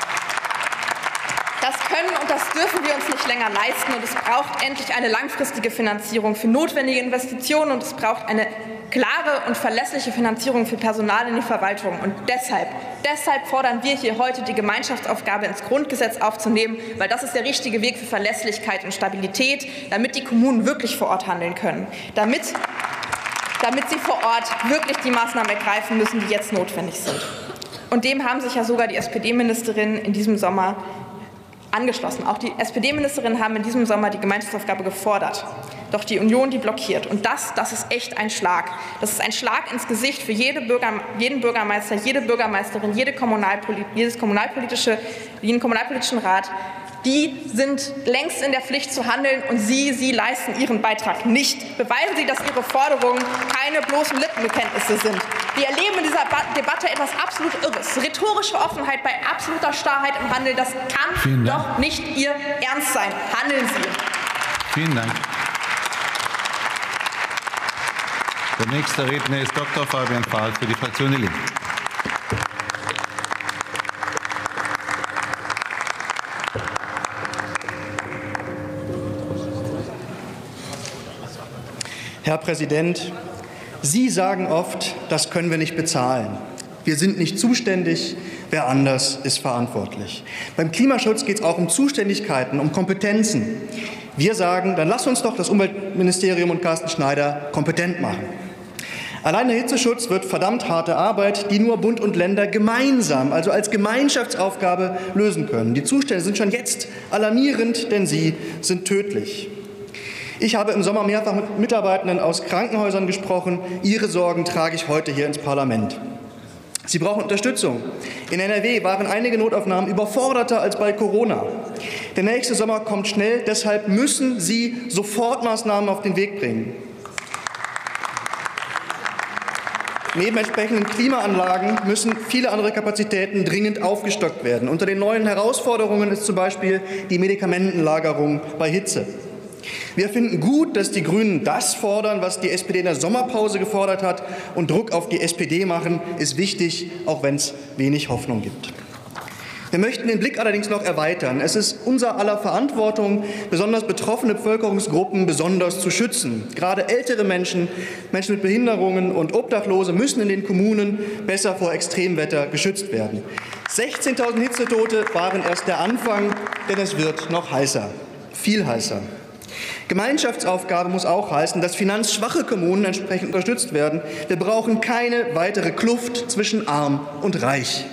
Das können und das dürfen wir uns nicht länger leisten. Und es braucht endlich eine langfristige Finanzierung für notwendige Investitionen. Und es braucht eine klare und verlässliche Finanzierung für Personal in den Verwaltungen. Und deshalb, deshalb fordern wir hier heute, die Gemeinschaftsaufgabe ins Grundgesetz aufzunehmen, weil das ist der richtige Weg für Verlässlichkeit und Stabilität, damit die Kommunen wirklich vor Ort handeln können, damit, damit sie vor Ort wirklich die Maßnahmen ergreifen müssen, die jetzt notwendig sind. Und dem haben sich ja sogar die S P D-Ministerinnen in diesem Sommer angeschlossen. Auch die S P D-Ministerinnen haben in diesem Sommer die Gemeinschaftsaufgabe gefordert. Doch die Union, die blockiert. Und das, das ist echt ein Schlag. Das ist ein Schlag ins Gesicht für jede Bürger, jeden Bürgermeister, jede Bürgermeisterin, jede Kommunalpoli jedes kommunalpolitische, jeden kommunalpolitischen Rat. Die sind längst in der Pflicht zu handeln, und Sie, Sie leisten Ihren Beitrag nicht. Beweisen Sie, dass Ihre Forderungen keine bloßen Lippenbekenntnisse sind. Wir erleben in dieser Debatte etwas absolut Irres. Rhetorische Offenheit bei absoluter Starrheit im Handel, das kann doch nicht Ihr Ernst sein. Handeln Sie. Vielen Dank. Der nächste Redner ist Doktor Fabian Fahl für die Fraktion Die Linke. Herr Präsident, Sie sagen oft, das können wir nicht bezahlen. Wir sind nicht zuständig, wer anders ist verantwortlich. Beim Klimaschutz geht es auch um Zuständigkeiten, um Kompetenzen. Wir sagen, dann lass uns doch das Umweltministerium und Carsten Schneider kompetent machen. Allein der Hitzeschutz wird verdammt harte Arbeit, die nur Bund und Länder gemeinsam, also als Gemeinschaftsaufgabe, lösen können. Die Zustände sind schon jetzt alarmierend, denn sie sind tödlich. Ich habe im Sommer mehrfach mit Mitarbeitenden aus Krankenhäusern gesprochen. Ihre Sorgen trage ich heute hier ins Parlament. Sie brauchen Unterstützung. In N R W waren einige Notaufnahmen überforderter als bei Corona. Der nächste Sommer kommt schnell, deshalb müssen Sie sofort Maßnahmen auf den Weg bringen. Neben entsprechenden Klimaanlagen müssen viele andere Kapazitäten dringend aufgestockt werden. Unter den neuen Herausforderungen ist zum Beispiel die Medikamentenlagerung bei Hitze. Wir finden gut, dass die Grünen das fordern, was die S P D in der Sommerpause gefordert hat. Und Druck auf die S P D machen ist wichtig, auch wenn es wenig Hoffnung gibt. Wir möchten den Blick allerdings noch erweitern. Es ist unser aller Verantwortung, besonders betroffene Bevölkerungsgruppen besonders zu schützen. Gerade ältere Menschen, Menschen mit Behinderungen und Obdachlose müssen in den Kommunen besser vor Extremwetter geschützt werden. sechzehntausend Hitzetote waren erst der Anfang, denn es wird noch heißer, viel heißer. Gemeinschaftsaufgabe muss auch heißen, dass finanzschwache Kommunen entsprechend unterstützt werden. Wir brauchen keine weitere Kluft zwischen arm und reich.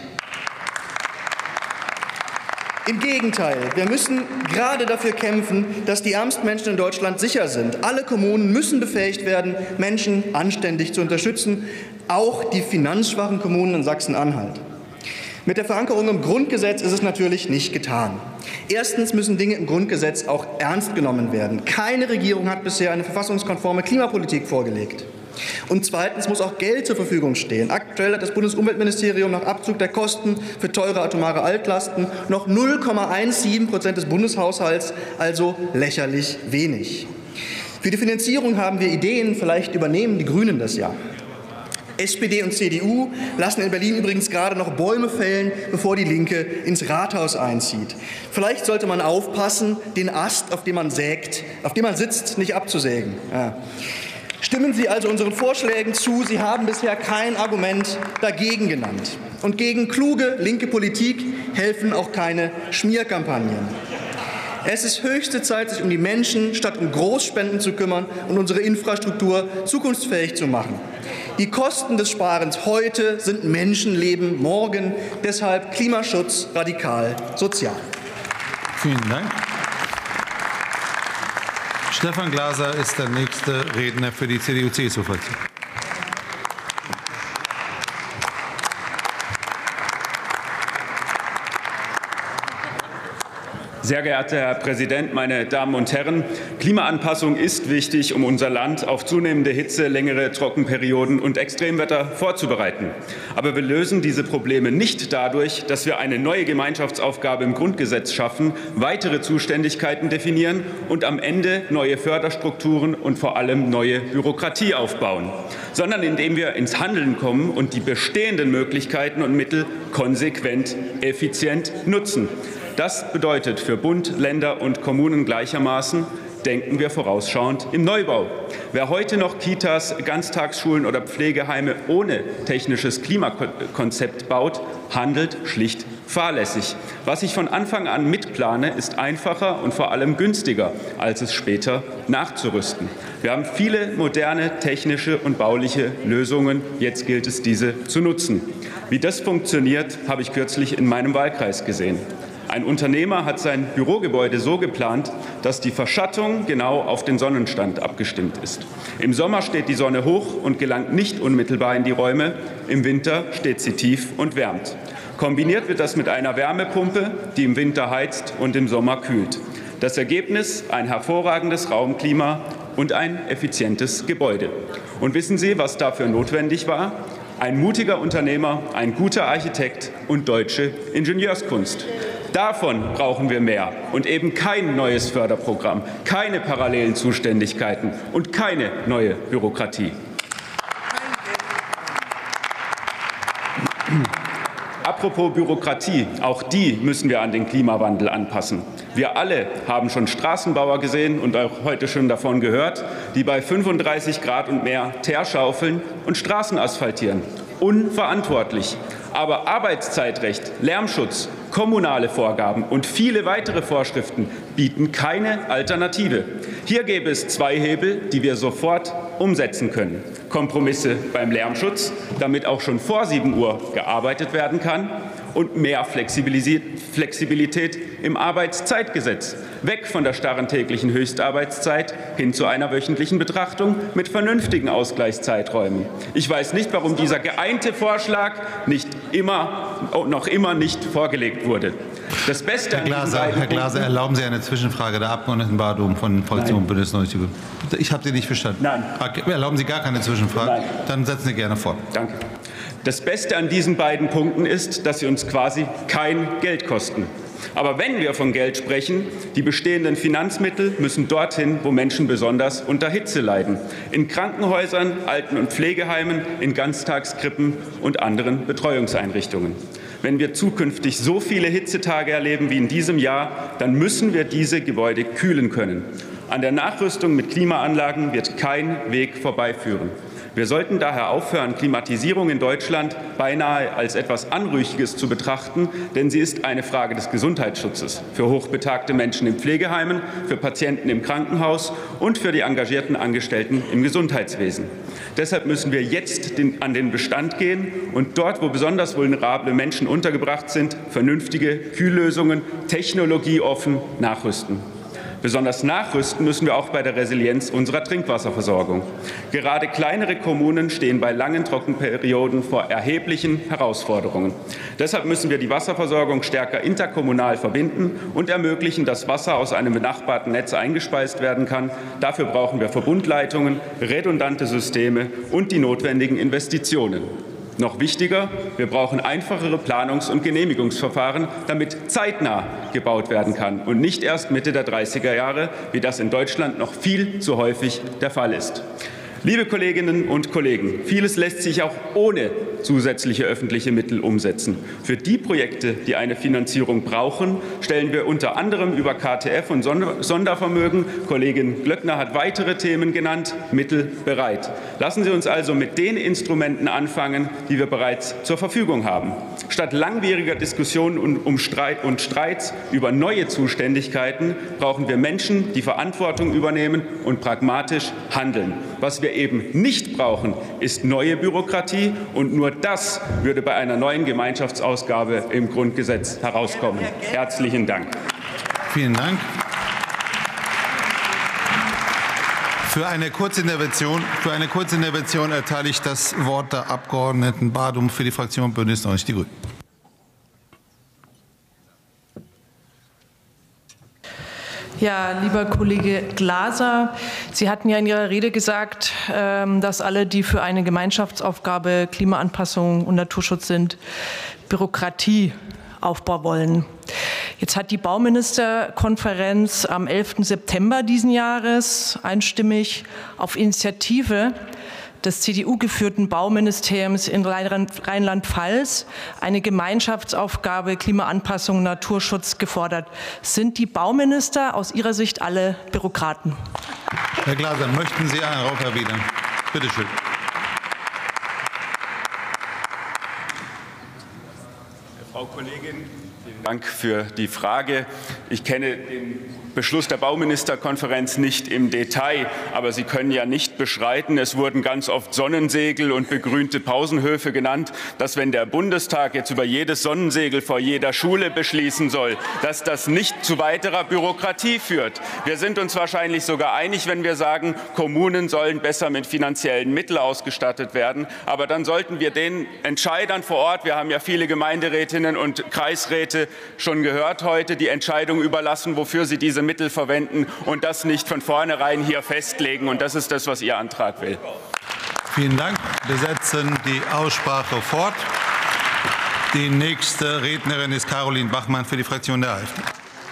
Im Gegenteil, wir müssen gerade dafür kämpfen, dass die ärmsten Menschen in Deutschland sicher sind. Alle Kommunen müssen befähigt werden, Menschen anständig zu unterstützen, auch die finanzschwachen Kommunen in Sachsen-Anhalt. Mit der Verankerung im Grundgesetz ist es natürlich nicht getan. Erstens müssen Dinge im Grundgesetz auch ernst genommen werden. Keine Regierung hat bisher eine verfassungskonforme Klimapolitik vorgelegt. Und zweitens muss auch Geld zur Verfügung stehen. Aktuell hat das Bundesumweltministerium nach Abzug der Kosten für teure atomare Altlasten noch null Komma siebzehn Prozent des Bundeshaushalts, also lächerlich wenig. Für die Finanzierung haben wir Ideen, vielleicht übernehmen die Grünen das ja. S P D und C D U lassen in Berlin übrigens gerade noch Bäume fällen, bevor die Linke ins Rathaus einzieht. Vielleicht sollte man aufpassen, den Ast, auf dem man sägt, auf dem man sitzt, nicht abzusägen. Ja. Stimmen Sie also unseren Vorschlägen zu. Sie haben bisher kein Argument dagegen genannt. Und gegen kluge linke Politik helfen auch keine Schmierkampagnen. Es ist höchste Zeit, sich um die Menschen statt um Großspenden zu kümmern und unsere Infrastruktur zukunftsfähig zu machen. Die Kosten des Sparens heute sind Menschenleben morgen. Deshalb Klimaschutz radikal sozial. Vielen Dank. Stefan Glaser ist der nächste Redner für die C D U C S U-Fraktion. Sehr geehrter Herr Präsident, meine Damen und Herren! Klimaanpassung ist wichtig, um unser Land auf zunehmende Hitze, längere Trockenperioden und Extremwetter vorzubereiten. Aber wir lösen diese Probleme nicht dadurch, dass wir eine neue Gemeinschaftsaufgabe im Grundgesetz schaffen, weitere Zuständigkeiten definieren und am Ende neue Förderstrukturen und vor allem neue Bürokratie aufbauen, sondern indem wir ins Handeln kommen und die bestehenden Möglichkeiten und Mittel konsequent, effizient nutzen. Das bedeutet für Bund, Länder und Kommunen gleichermaßen, denken wir vorausschauend im Neubau. Wer heute noch Kitas, Ganztagsschulen oder Pflegeheime ohne technisches Klimakonzept baut, handelt schlicht fahrlässig. Was ich von Anfang an mitplane, ist einfacher und vor allem günstiger, als es später nachzurüsten. Wir haben viele moderne technische und bauliche Lösungen. Jetzt gilt es, diese zu nutzen. Wie das funktioniert, habe ich kürzlich in meinem Wahlkreis gesehen. Ein Unternehmer hat sein Bürogebäude so geplant, dass die Verschattung genau auf den Sonnenstand abgestimmt ist. Im Sommer steht die Sonne hoch und gelangt nicht unmittelbar in die Räume. Im Winter steht sie tief und wärmt. Kombiniert wird das mit einer Wärmepumpe, die im Winter heizt und im Sommer kühlt. Das Ergebnis: ein hervorragendes Raumklima und ein effizientes Gebäude. Und wissen Sie, was dafür notwendig war? Ein mutiger Unternehmer, ein guter Architekt und deutsche Ingenieurskunst. Davon brauchen wir mehr und eben kein neues Förderprogramm, keine parallelen Zuständigkeiten und keine neue Bürokratie. Apropos Bürokratie, auch die müssen wir an den Klimawandel anpassen. Wir alle haben schon Straßenbauer gesehen und auch heute schon davon gehört, die bei fünfunddreißig Grad und mehr Teer schaufeln und Straßen asphaltieren. Unverantwortlich. Aber Arbeitszeitrecht, Lärmschutz, kommunale Vorgaben und viele weitere Vorschriften bieten keine Alternative. Hier gäbe es zwei Hebel, die wir sofort umsetzen können. Kompromisse beim Lärmschutz, damit auch schon vor sieben Uhr gearbeitet werden kann, und mehr Flexibilität im Arbeitszeitgesetz. Weg von der starren täglichen Höchstarbeitszeit hin zu einer wöchentlichen Betrachtung mit vernünftigen Ausgleichszeiträumen. Ich weiß nicht, warum dieser geeinte Vorschlag nicht immer, noch immer nicht vorgelegt wurde. Das Beste Herr Glaser, Herr Glaser, erlauben Sie eine Zwischenfrage der Abgeordneten Badum von Fraktion Bündnis neunzig Die Grünen. Ich habe Sie nicht verstanden. Nein. Erlauben Sie gar keine Zwischenfrage? Nein. Dann setzen Sie gerne fort. Danke. Das Beste an diesen beiden Punkten ist, dass sie uns quasi kein Geld kosten. Aber wenn wir von Geld sprechen, die bestehenden Finanzmittel müssen dorthin, wo Menschen besonders unter Hitze leiden. In Krankenhäusern, Alten- und Pflegeheimen, in Ganztagskrippen und anderen Betreuungseinrichtungen. Wenn wir zukünftig so viele Hitzetage erleben wie in diesem Jahr, dann müssen wir diese Gebäude kühlen können. An der Nachrüstung mit Klimaanlagen wird kein Weg vorbeiführen. Wir sollten daher aufhören, Klimatisierung in Deutschland beinahe als etwas Anrüchiges zu betrachten, denn sie ist eine Frage des Gesundheitsschutzes für hochbetagte Menschen in Pflegeheimen, für Patienten im Krankenhaus und für die engagierten Angestellten im Gesundheitswesen. Deshalb müssen wir jetzt den, an den Bestand gehen und dort, wo besonders vulnerable Menschen untergebracht sind, vernünftige Kühllösungen technologieoffen nachrüsten. Besonders nachrüsten müssen wir auch bei der Resilienz unserer Trinkwasserversorgung. Gerade kleinere Kommunen stehen bei langen Trockenperioden vor erheblichen Herausforderungen. Deshalb müssen wir die Wasserversorgung stärker interkommunal verbinden und ermöglichen, dass Wasser aus einem benachbarten Netz eingespeist werden kann. Dafür brauchen wir Verbundleitungen, redundante Systeme und die notwendigen Investitionen. Noch wichtiger, wir brauchen einfachere Planungs- und Genehmigungsverfahren, damit zeitnah gebaut werden kann und nicht erst Mitte der dreißiger Jahre, wie das in Deutschland noch viel zu häufig der Fall ist. Liebe Kolleginnen und Kollegen, vieles lässt sich auch ohne zusätzliche öffentliche Mittel umsetzen. Für die Projekte, die eine Finanzierung brauchen, stellen wir unter anderem über K T F und Sondervermögen, Kollegin Glöckner hat weitere Themen genannt, Mittel bereit. Lassen Sie uns also mit den Instrumenten anfangen, die wir bereits zur Verfügung haben. Statt langwieriger Diskussionen um Streit und Streits über neue Zuständigkeiten brauchen wir Menschen, die Verantwortung übernehmen und pragmatisch handeln. Was wir eben nicht brauchen, ist neue Bürokratie, und nur das würde bei einer neuen Gemeinschaftsausgabe im Grundgesetz herauskommen. Herzlichen Dank. Vielen Dank. Für eine Kurzintervention, für eine Kurzintervention erteile ich das Wort der Abgeordneten Badum für die Fraktion Bündnis neunzig Die Grünen. Ja, lieber Kollege Glaser, Sie hatten ja in Ihrer Rede gesagt, dass alle, die für eine Gemeinschaftsaufgabe Klimaanpassung und Naturschutz sind, Bürokratieaufbau wollen. Jetzt hat die Bauministerkonferenz am elften September diesen Jahres einstimmig auf Initiative des C D U-geführten Bauministeriums in Rheinland-Pfalz eine Gemeinschaftsaufgabe Klimaanpassung und Naturschutz gefordert. Sind die Bauminister aus Ihrer Sicht alle Bürokraten? Herr Glaser, möchten Sie darauf erwidern? Bitte schön. Frau Kollegin, vielen Dank für die Frage. Ich kenne den Beschluss der Bauministerkonferenz nicht im Detail, aber Sie können ja nicht bestreiten, es wurden ganz oft Sonnensegel und begrünte Pausenhöfe genannt, dass, wenn der Bundestag jetzt über jedes Sonnensegel vor jeder Schule beschließen soll, dass das nicht zu weiterer Bürokratie führt. Wir sind uns wahrscheinlich sogar einig, wenn wir sagen, Kommunen sollen besser mit finanziellen Mitteln ausgestattet werden. Aber dann sollten wir den Entscheidern vor Ort, wir haben ja viele Gemeinderätinnen und Kreisräte schon gehört heute, die Entscheidung überlassen, wofür sie diese Mittel verwenden, und das nicht von vornherein hier festlegen. Und das ist das, was Ihr Antrag will. Vielen Dank. Wir setzen die Aussprache fort. Die nächste Rednerin ist Caroline Bachmann für die Fraktion der AfD.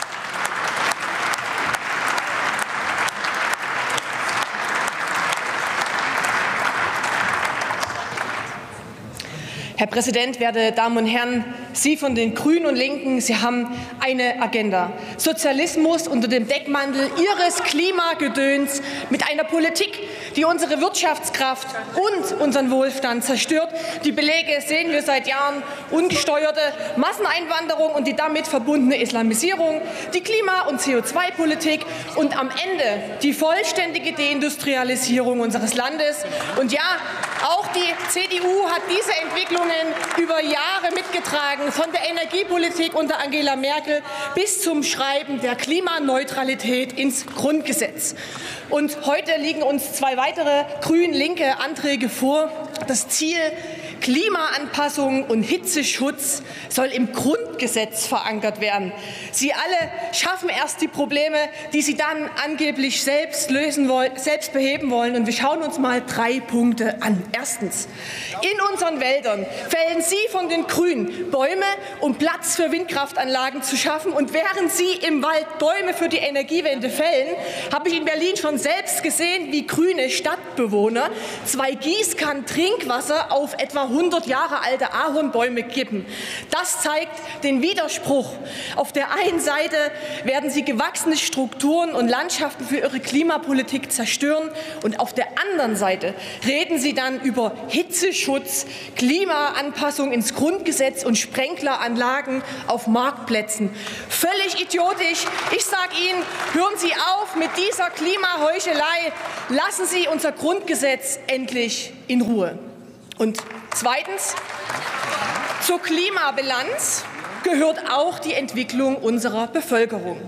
Herr Präsident, werte Damen und Herren! Sie von den Grünen und Linken, Sie haben eine Agenda. Sozialismus unter dem Deckmantel Ihres Klimagedöns, mit einer Politik, die unsere Wirtschaftskraft und unseren Wohlstand zerstört. Die Belege sehen wir seit Jahren: ungesteuerte Masseneinwanderung und die damit verbundene Islamisierung, die Klima- und C O zwei Politik und am Ende die vollständige Deindustrialisierung unseres Landes. Und ja, auch die C D U hat diese Entwicklungen über Jahre mitgetragen, von der Energiepolitik unter Angela Merkel bis zum Schreiben der Klimaneutralität ins Grundgesetz. Und heute liegen uns zwei weitere grün-linke Anträge vor. Das Ziel Klimaanpassung und Hitzeschutz soll im Grundgesetz verankert werden. Sie alle schaffen erst die Probleme, die sie dann angeblich selbst lösen wollen, selbst beheben wollen. Und wir schauen uns mal drei Punkte an. Erstens. In unseren Wäldern fällen Sie von den Grünen Bäume, um Platz für Windkraftanlagen zu schaffen. Und während Sie im Wald Bäume für die Energiewende fällen, habe ich in Berlin schon selbst gesehen, wie grüne Stadtbewohner zwei Gießkannen Trinkwasser auf etwa hundert Jahre alte Ahornbäume kippen. Das zeigt den Widerspruch. Auf der einen Seite werden Sie gewachsene Strukturen und Landschaften für Ihre Klimapolitik zerstören und auf der anderen Seite reden Sie dann über Hitzeschutz, Klimaanpassung ins Grundgesetz und Sprenkleranlagen auf Marktplätzen. Völlig idiotisch. Ich sage Ihnen, hören Sie auf mit dieser Klimaheuchelei. Lassen Sie unser Grundgesetz endlich in Ruhe. Und zweitens, zur Klimabilanz gehört auch die Entwicklung unserer Bevölkerung.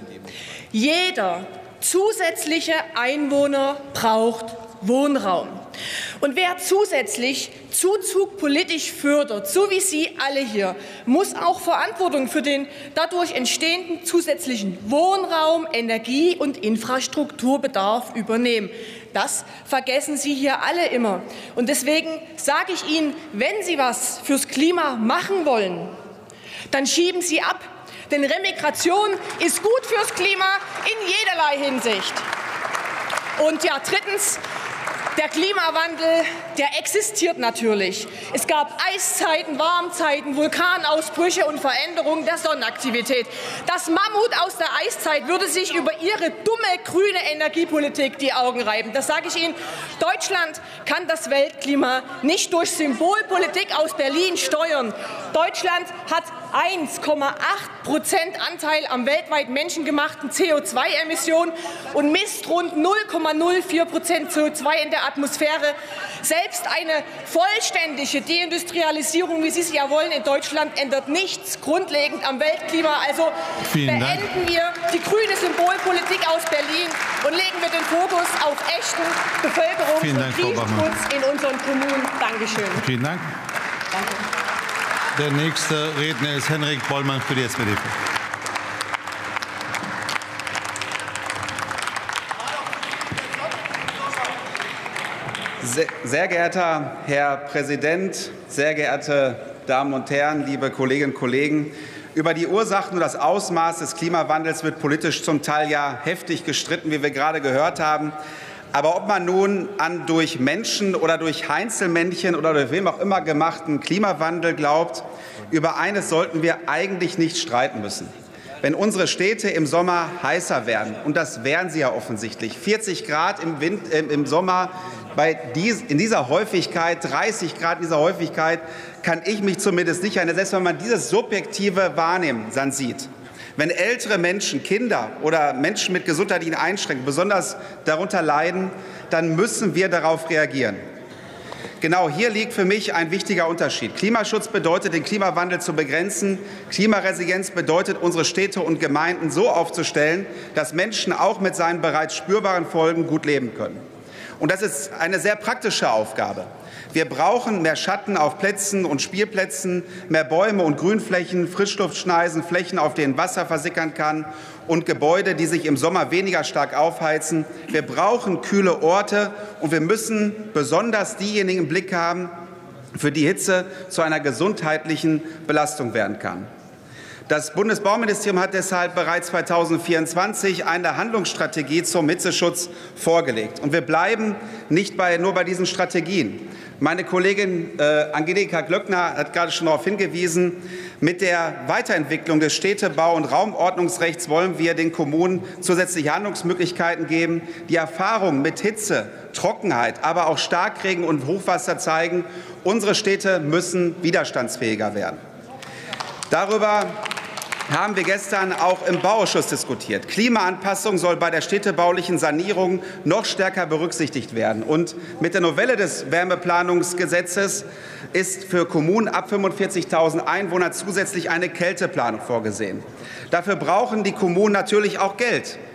Jeder zusätzliche Einwohner braucht Wohnraum. Und wer zusätzlich Zuzug politisch fördert, so wie Sie alle hier, muss auch Verantwortung für den dadurch entstehenden zusätzlichen Wohnraum, Energie- und Infrastrukturbedarf übernehmen. Das vergessen Sie hier alle immer. Und deswegen sage ich Ihnen, wenn Sie was fürs Klima machen wollen, dann schieben Sie ab. Denn Remigration ist gut fürs Klima in jederlei Hinsicht. Und ja, drittens, der Klimawandel, der existiert natürlich. Es gab Eiszeiten, Warmzeiten, Vulkanausbrüche und Veränderungen der Sonnenaktivität. Das Mammut aus der Eiszeit würde sich über ihre dumme grüne Energiepolitik die Augen reiben. Das sage ich Ihnen. Deutschland kann das Weltklima nicht durch Symbolpolitik aus Berlin steuern. Deutschland hat eins Komma acht Prozent Anteil am weltweit menschengemachten C O zwei Emissionen und misst rund null Komma null vier Prozent C O zwei in der Atmosphäre. Selbst eine vollständige Deindustrialisierung, wie Sie es ja wollen, in Deutschland ändert nichts grundlegend am Weltklima. Also Vielen beenden Dank. wir die grüne Symbolpolitik aus Berlin und legen wir den Fokus auf echten Bevölkerungs- Vielen und Dank, Frau Bachmann. Krisenschutz in unseren Kommunen. Dankeschön. Vielen Dank. Danke. Der nächste Redner ist Henrik Bollmann für die S P D. Sehr, sehr geehrter Herr Präsident, sehr geehrte Damen und Herren, liebe Kolleginnen und Kollegen! Über die Ursachen und das Ausmaß des Klimawandels wird politisch zum Teil ja heftig gestritten, wie wir gerade gehört haben. Aber ob man nun an durch Menschen oder durch Heinzelmännchen oder durch wem auch immer gemachten Klimawandel glaubt, über eines sollten wir eigentlich nicht streiten müssen. Wenn unsere Städte im Sommer heißer werden, und das werden sie ja offensichtlich, vierzig Grad im, Wind, äh, im Sommer, bei dies, in dieser Häufigkeit, dreißig Grad in dieser Häufigkeit, kann ich mich zumindest nicht erinnern, selbst wenn man dieses subjektive Wahrnehmen dann sieht. Wenn ältere Menschen, Kinder oder Menschen mit gesundheitlichen Einschränkungen besonders darunter leiden, dann müssen wir darauf reagieren. Genau hier liegt für mich ein wichtiger Unterschied. Klimaschutz bedeutet, den Klimawandel zu begrenzen. Klimaresilienz bedeutet, unsere Städte und Gemeinden so aufzustellen, dass Menschen auch mit seinen bereits spürbaren Folgen gut leben können. Und das ist eine sehr praktische Aufgabe. Wir brauchen mehr Schatten auf Plätzen und Spielplätzen, mehr Bäume und Grünflächen, Frischluftschneisen, Flächen, auf denen Wasser versickern kann und Gebäude, die sich im Sommer weniger stark aufheizen. Wir brauchen kühle Orte und wir müssen besonders diejenigen im Blick haben, für die Hitze zu einer gesundheitlichen Belastung werden kann. Das Bundesbauministerium hat deshalb bereits zweitausendvierundzwanzig eine Handlungsstrategie zum Hitzeschutz vorgelegt. Und wir bleiben nicht bei, nur bei diesen Strategien. Meine Kollegin äh, Angelika Glöckner hat gerade schon darauf hingewiesen, mit der Weiterentwicklung des Städtebau- und Raumordnungsrechts wollen wir den Kommunen zusätzliche Handlungsmöglichkeiten geben. Die Erfahrungen mit Hitze, Trockenheit, aber auch Starkregen und Hochwasser zeigen, unsere Städte müssen widerstandsfähiger werden. Darüber haben wir gestern auch im Bauausschuss diskutiert. Klimaanpassung soll bei der städtebaulichen Sanierung noch stärker berücksichtigt werden. Und mit der Novelle des Wärmeplanungsgesetzes ist für Kommunen ab fünfundvierzigtausend Einwohner zusätzlich eine Kälteplanung vorgesehen. Dafür brauchen die Kommunen natürlich auch Geld.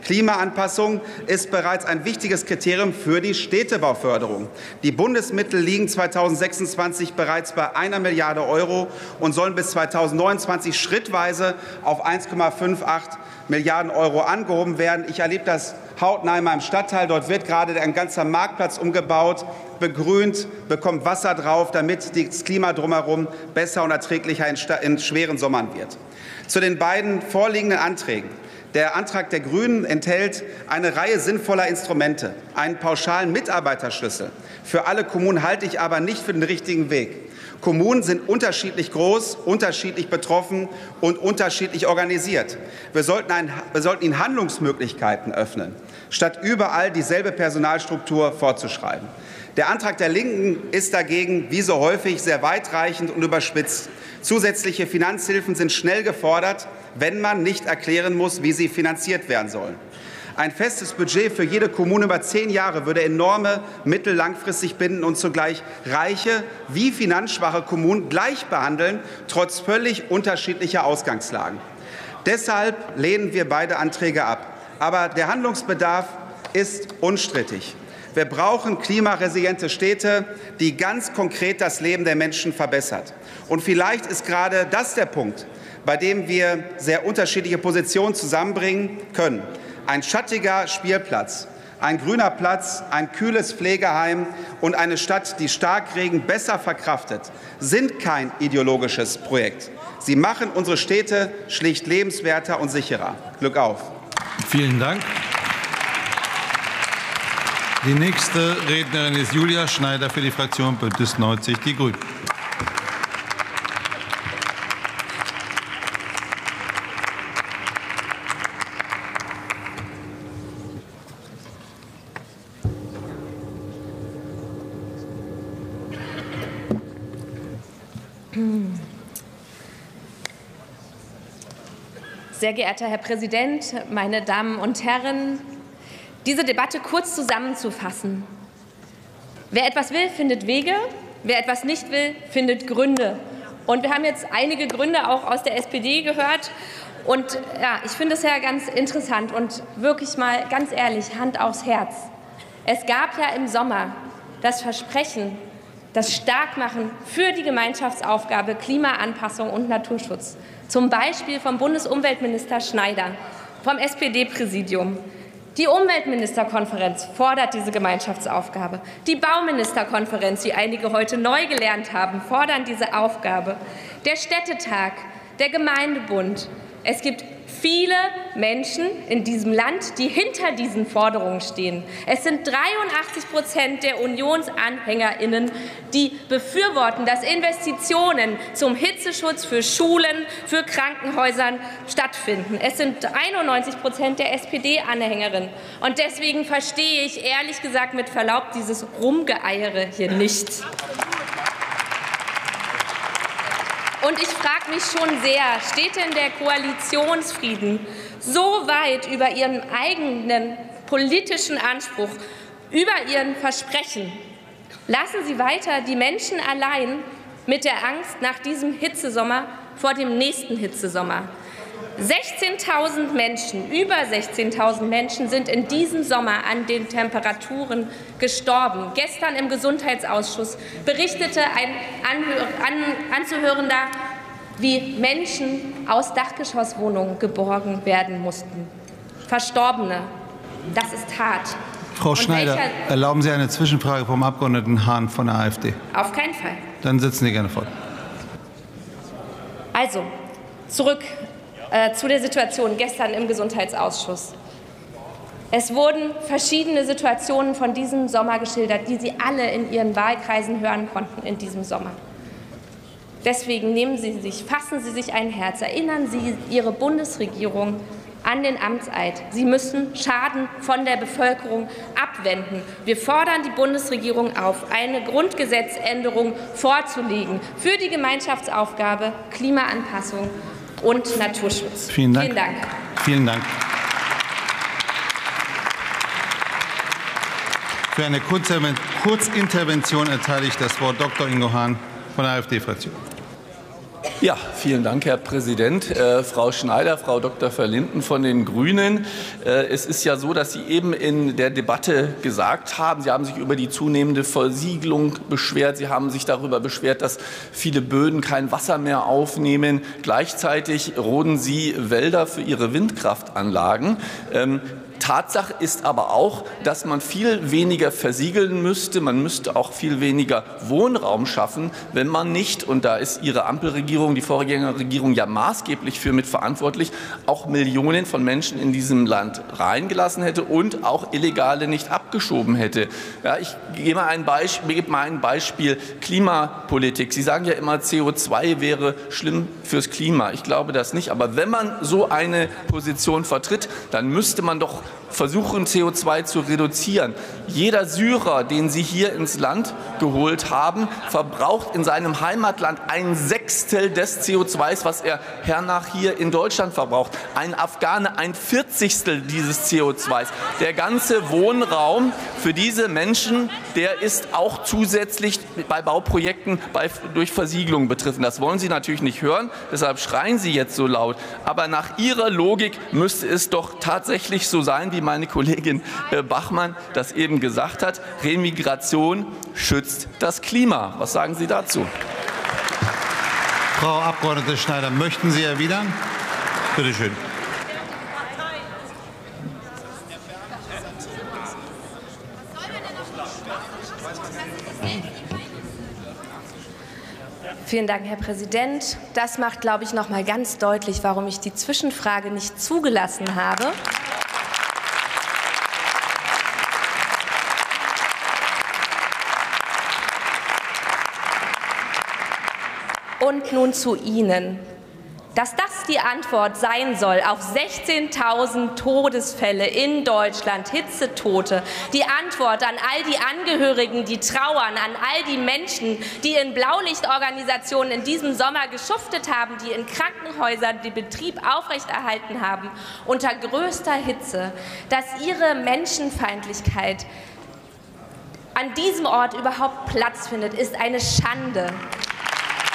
Klimaanpassung ist bereits ein wichtiges Kriterium für die Städtebauförderung. Die Bundesmittel liegen zweitausendsechsundzwanzig bereits bei einer Milliarde Euro und sollen bis zweitausendneunundzwanzig schrittweise auf eins Komma achtundfünfzig Milliarden Euro angehoben werden. Ich erlebe das hautnah in meinem Stadtteil. Dort wird gerade ein ganzer Marktplatz umgebaut, begrünt, bekommt Wasser drauf, damit das Klima drumherum besser und erträglicher in schweren Sommern wird. Zu den beiden vorliegenden Anträgen. Der Antrag der Grünen enthält eine Reihe sinnvoller Instrumente. Einen pauschalen Mitarbeiterschlüssel für alle Kommunen halte ich aber nicht für den richtigen Weg. Kommunen sind unterschiedlich groß, unterschiedlich betroffen und unterschiedlich organisiert. Wir sollten, ein, wir sollten ihnen Handlungsmöglichkeiten öffnen, statt überall dieselbe Personalstruktur vorzuschreiben. Der Antrag der Linken ist dagegen, wie so häufig, sehr weitreichend und überspitzt. Zusätzliche Finanzhilfen sind schnell gefordert, wenn man nicht erklären muss, wie sie finanziert werden sollen. Ein festes Budget für jede Kommune über zehn Jahre würde enorme Mittel langfristig binden und zugleich reiche wie finanzschwache Kommunen gleich behandeln, trotz völlig unterschiedlicher Ausgangslagen. Deshalb lehnen wir beide Anträge ab. Aber der Handlungsbedarf ist unstrittig. Wir brauchen klimaresiliente Städte, die ganz konkret das Leben der Menschen verbessert. Und vielleicht ist gerade das der Punkt, bei dem wir sehr unterschiedliche Positionen zusammenbringen können. Ein schattiger Spielplatz, ein grüner Platz, ein kühles Pflegeheim und eine Stadt, die Starkregen besser verkraftet, sind kein ideologisches Projekt. Sie machen unsere Städte schlicht lebenswerter und sicherer. Glück auf. Vielen Dank. Die nächste Rednerin ist Julia Schneider für die Fraktion Bündnis neunzig Die Grünen. Sehr geehrter Herr Präsident, meine Damen und Herren! Diese Debatte kurz zusammenzufassen. Wer etwas will, findet Wege. Wer etwas nicht will, findet Gründe. Und wir haben jetzt einige Gründe auch aus der S P D gehört. Und ja, ich finde es ja ganz interessant und wirklich mal ganz ehrlich, Hand aufs Herz. Es gab ja im Sommer das Versprechen, das Starkmachen für die Gemeinschaftsaufgabe Klimaanpassung und Naturschutz. Zum Beispiel vom Bundesumweltminister Schneider, vom S P D-Präsidium. Die Umweltministerkonferenz fordert diese Gemeinschaftsaufgabe. Die Bauministerkonferenz, die einige heute neu gelernt haben, fordern diese Aufgabe. Der Städtetag, der Gemeindebund. Es gibt viele Menschen in diesem Land, die hinter diesen Forderungen stehen. Es sind dreiundachtzig Prozent der UnionsanhängerInnen, die befürworten, dass Investitionen zum Hitzeschutz für Schulen, für Krankenhäusern stattfinden. Es sind einundneunzig Prozent der S P D-Anhängerinnen. Und deswegen verstehe ich ehrlich gesagt mit Verlaub dieses Rumgeeiere hier nicht. Und ich frage mich schon sehr, steht denn der Koalitionsfrieden so weit über ihren eigenen politischen Anspruch, über ihren Versprechen? Lassen Sie weiter die Menschen allein mit der Angst nach diesem Hitzesommer vor dem nächsten Hitzesommer. sechzehntausend Menschen, über sechzehntausend Menschen sind in diesem Sommer an den Temperaturen gestorben. Gestern im Gesundheitsausschuss berichtete ein Anhör, an, Anzuhörender, wie Menschen aus Dachgeschosswohnungen geborgen werden mussten. Verstorbene, das ist hart. Frau Schneider, erlauben Sie eine Zwischenfrage vom Abgeordneten Hahn von der AfD? Auf keinen Fall. Dann sitzen Sie gerne fort. Also, zurück äh, zu der Situation gestern im Gesundheitsausschuss. Es wurden verschiedene Situationen von diesem Sommer geschildert, die Sie alle in Ihren Wahlkreisen hören konnten in diesem Sommer. Deswegen nehmen Sie sich, fassen Sie sich ein Herz, erinnern Sie Ihre Bundesregierung an den Amtseid. Sie müssen Schaden von der Bevölkerung abwenden. Wir fordern die Bundesregierung auf, eine Grundgesetzänderung vorzulegen für die Gemeinschaftsaufgabe Klimaanpassung und Naturschutz. Vielen Dank. Vielen Dank. Vielen Dank. Für eine Kurzintervention erteile ich das Wort Doktor Ingo Hahn von der AfD-Fraktion. Ja, vielen Dank, Herr Präsident. Äh, Frau Schneider, Frau Doktor Verlinden von den Grünen. Äh, es ist ja so, dass Sie eben in der Debatte gesagt haben, Sie haben sich über die zunehmende Versiegelung beschwert. Sie haben sich darüber beschwert, dass viele Böden kein Wasser mehr aufnehmen. Gleichzeitig roden Sie Wälder für Ihre Windkraftanlagen. Ähm, Tatsache ist aber auch, dass man viel weniger versiegeln müsste. Man müsste auch viel weniger Wohnraum schaffen, wenn man nicht, und da ist Ihre Ampelregierung, die Vorgängerregierung ja maßgeblich für mitverantwortlich, auch Millionen von Menschen in diesem Land reingelassen hätte und auch Illegale nicht abgeschoben hätte. Ja, ich gebe mal ein Beispiel, gebe mal ein Beispiel Klimapolitik. Sie sagen ja immer, C O zwei wäre schlimm fürs Klima. Ich glaube das nicht. Aber wenn man so eine Position vertritt, dann müsste man doch versuchen, C O zwei zu reduzieren. Jeder Syrer, den Sie hier ins Land geholt haben, verbraucht in seinem Heimatland ein Sechstel des C O zwei, was er hernach hier in Deutschland verbraucht. Ein Afghane ein Vierzigstel dieses C O zwei. Der ganze Wohnraum für diese Menschen, der ist auch zusätzlich bei Bauprojekten bei, durch Versiegelung betroffen. Das wollen Sie natürlich nicht hören, deshalb schreien Sie jetzt so laut. Aber nach Ihrer Logik müsste es doch tatsächlich so sein, wie meine Kollegin Bachmann das eben gesagt hat, Remigration schützt das Klima. Was sagen Sie dazu? Frau Abgeordnete Schneider, möchten Sie erwidern? Bitte schön. Vielen Dank, Herr Präsident. Das macht, glaube ich, noch mal ganz deutlich, warum ich die Zwischenfrage nicht zugelassen habe. Und nun zu Ihnen. Dass das die Antwort sein soll auf sechzehntausend Todesfälle in Deutschland, Hitzetote, die Antwort an all die Angehörigen, die trauern, an all die Menschen, die in Blaulichtorganisationen in diesem Sommer geschuftet haben, die in Krankenhäusern den Betrieb aufrechterhalten haben, unter größter Hitze, dass ihre Menschenfeindlichkeit an diesem Ort überhaupt Platz findet, ist eine Schande.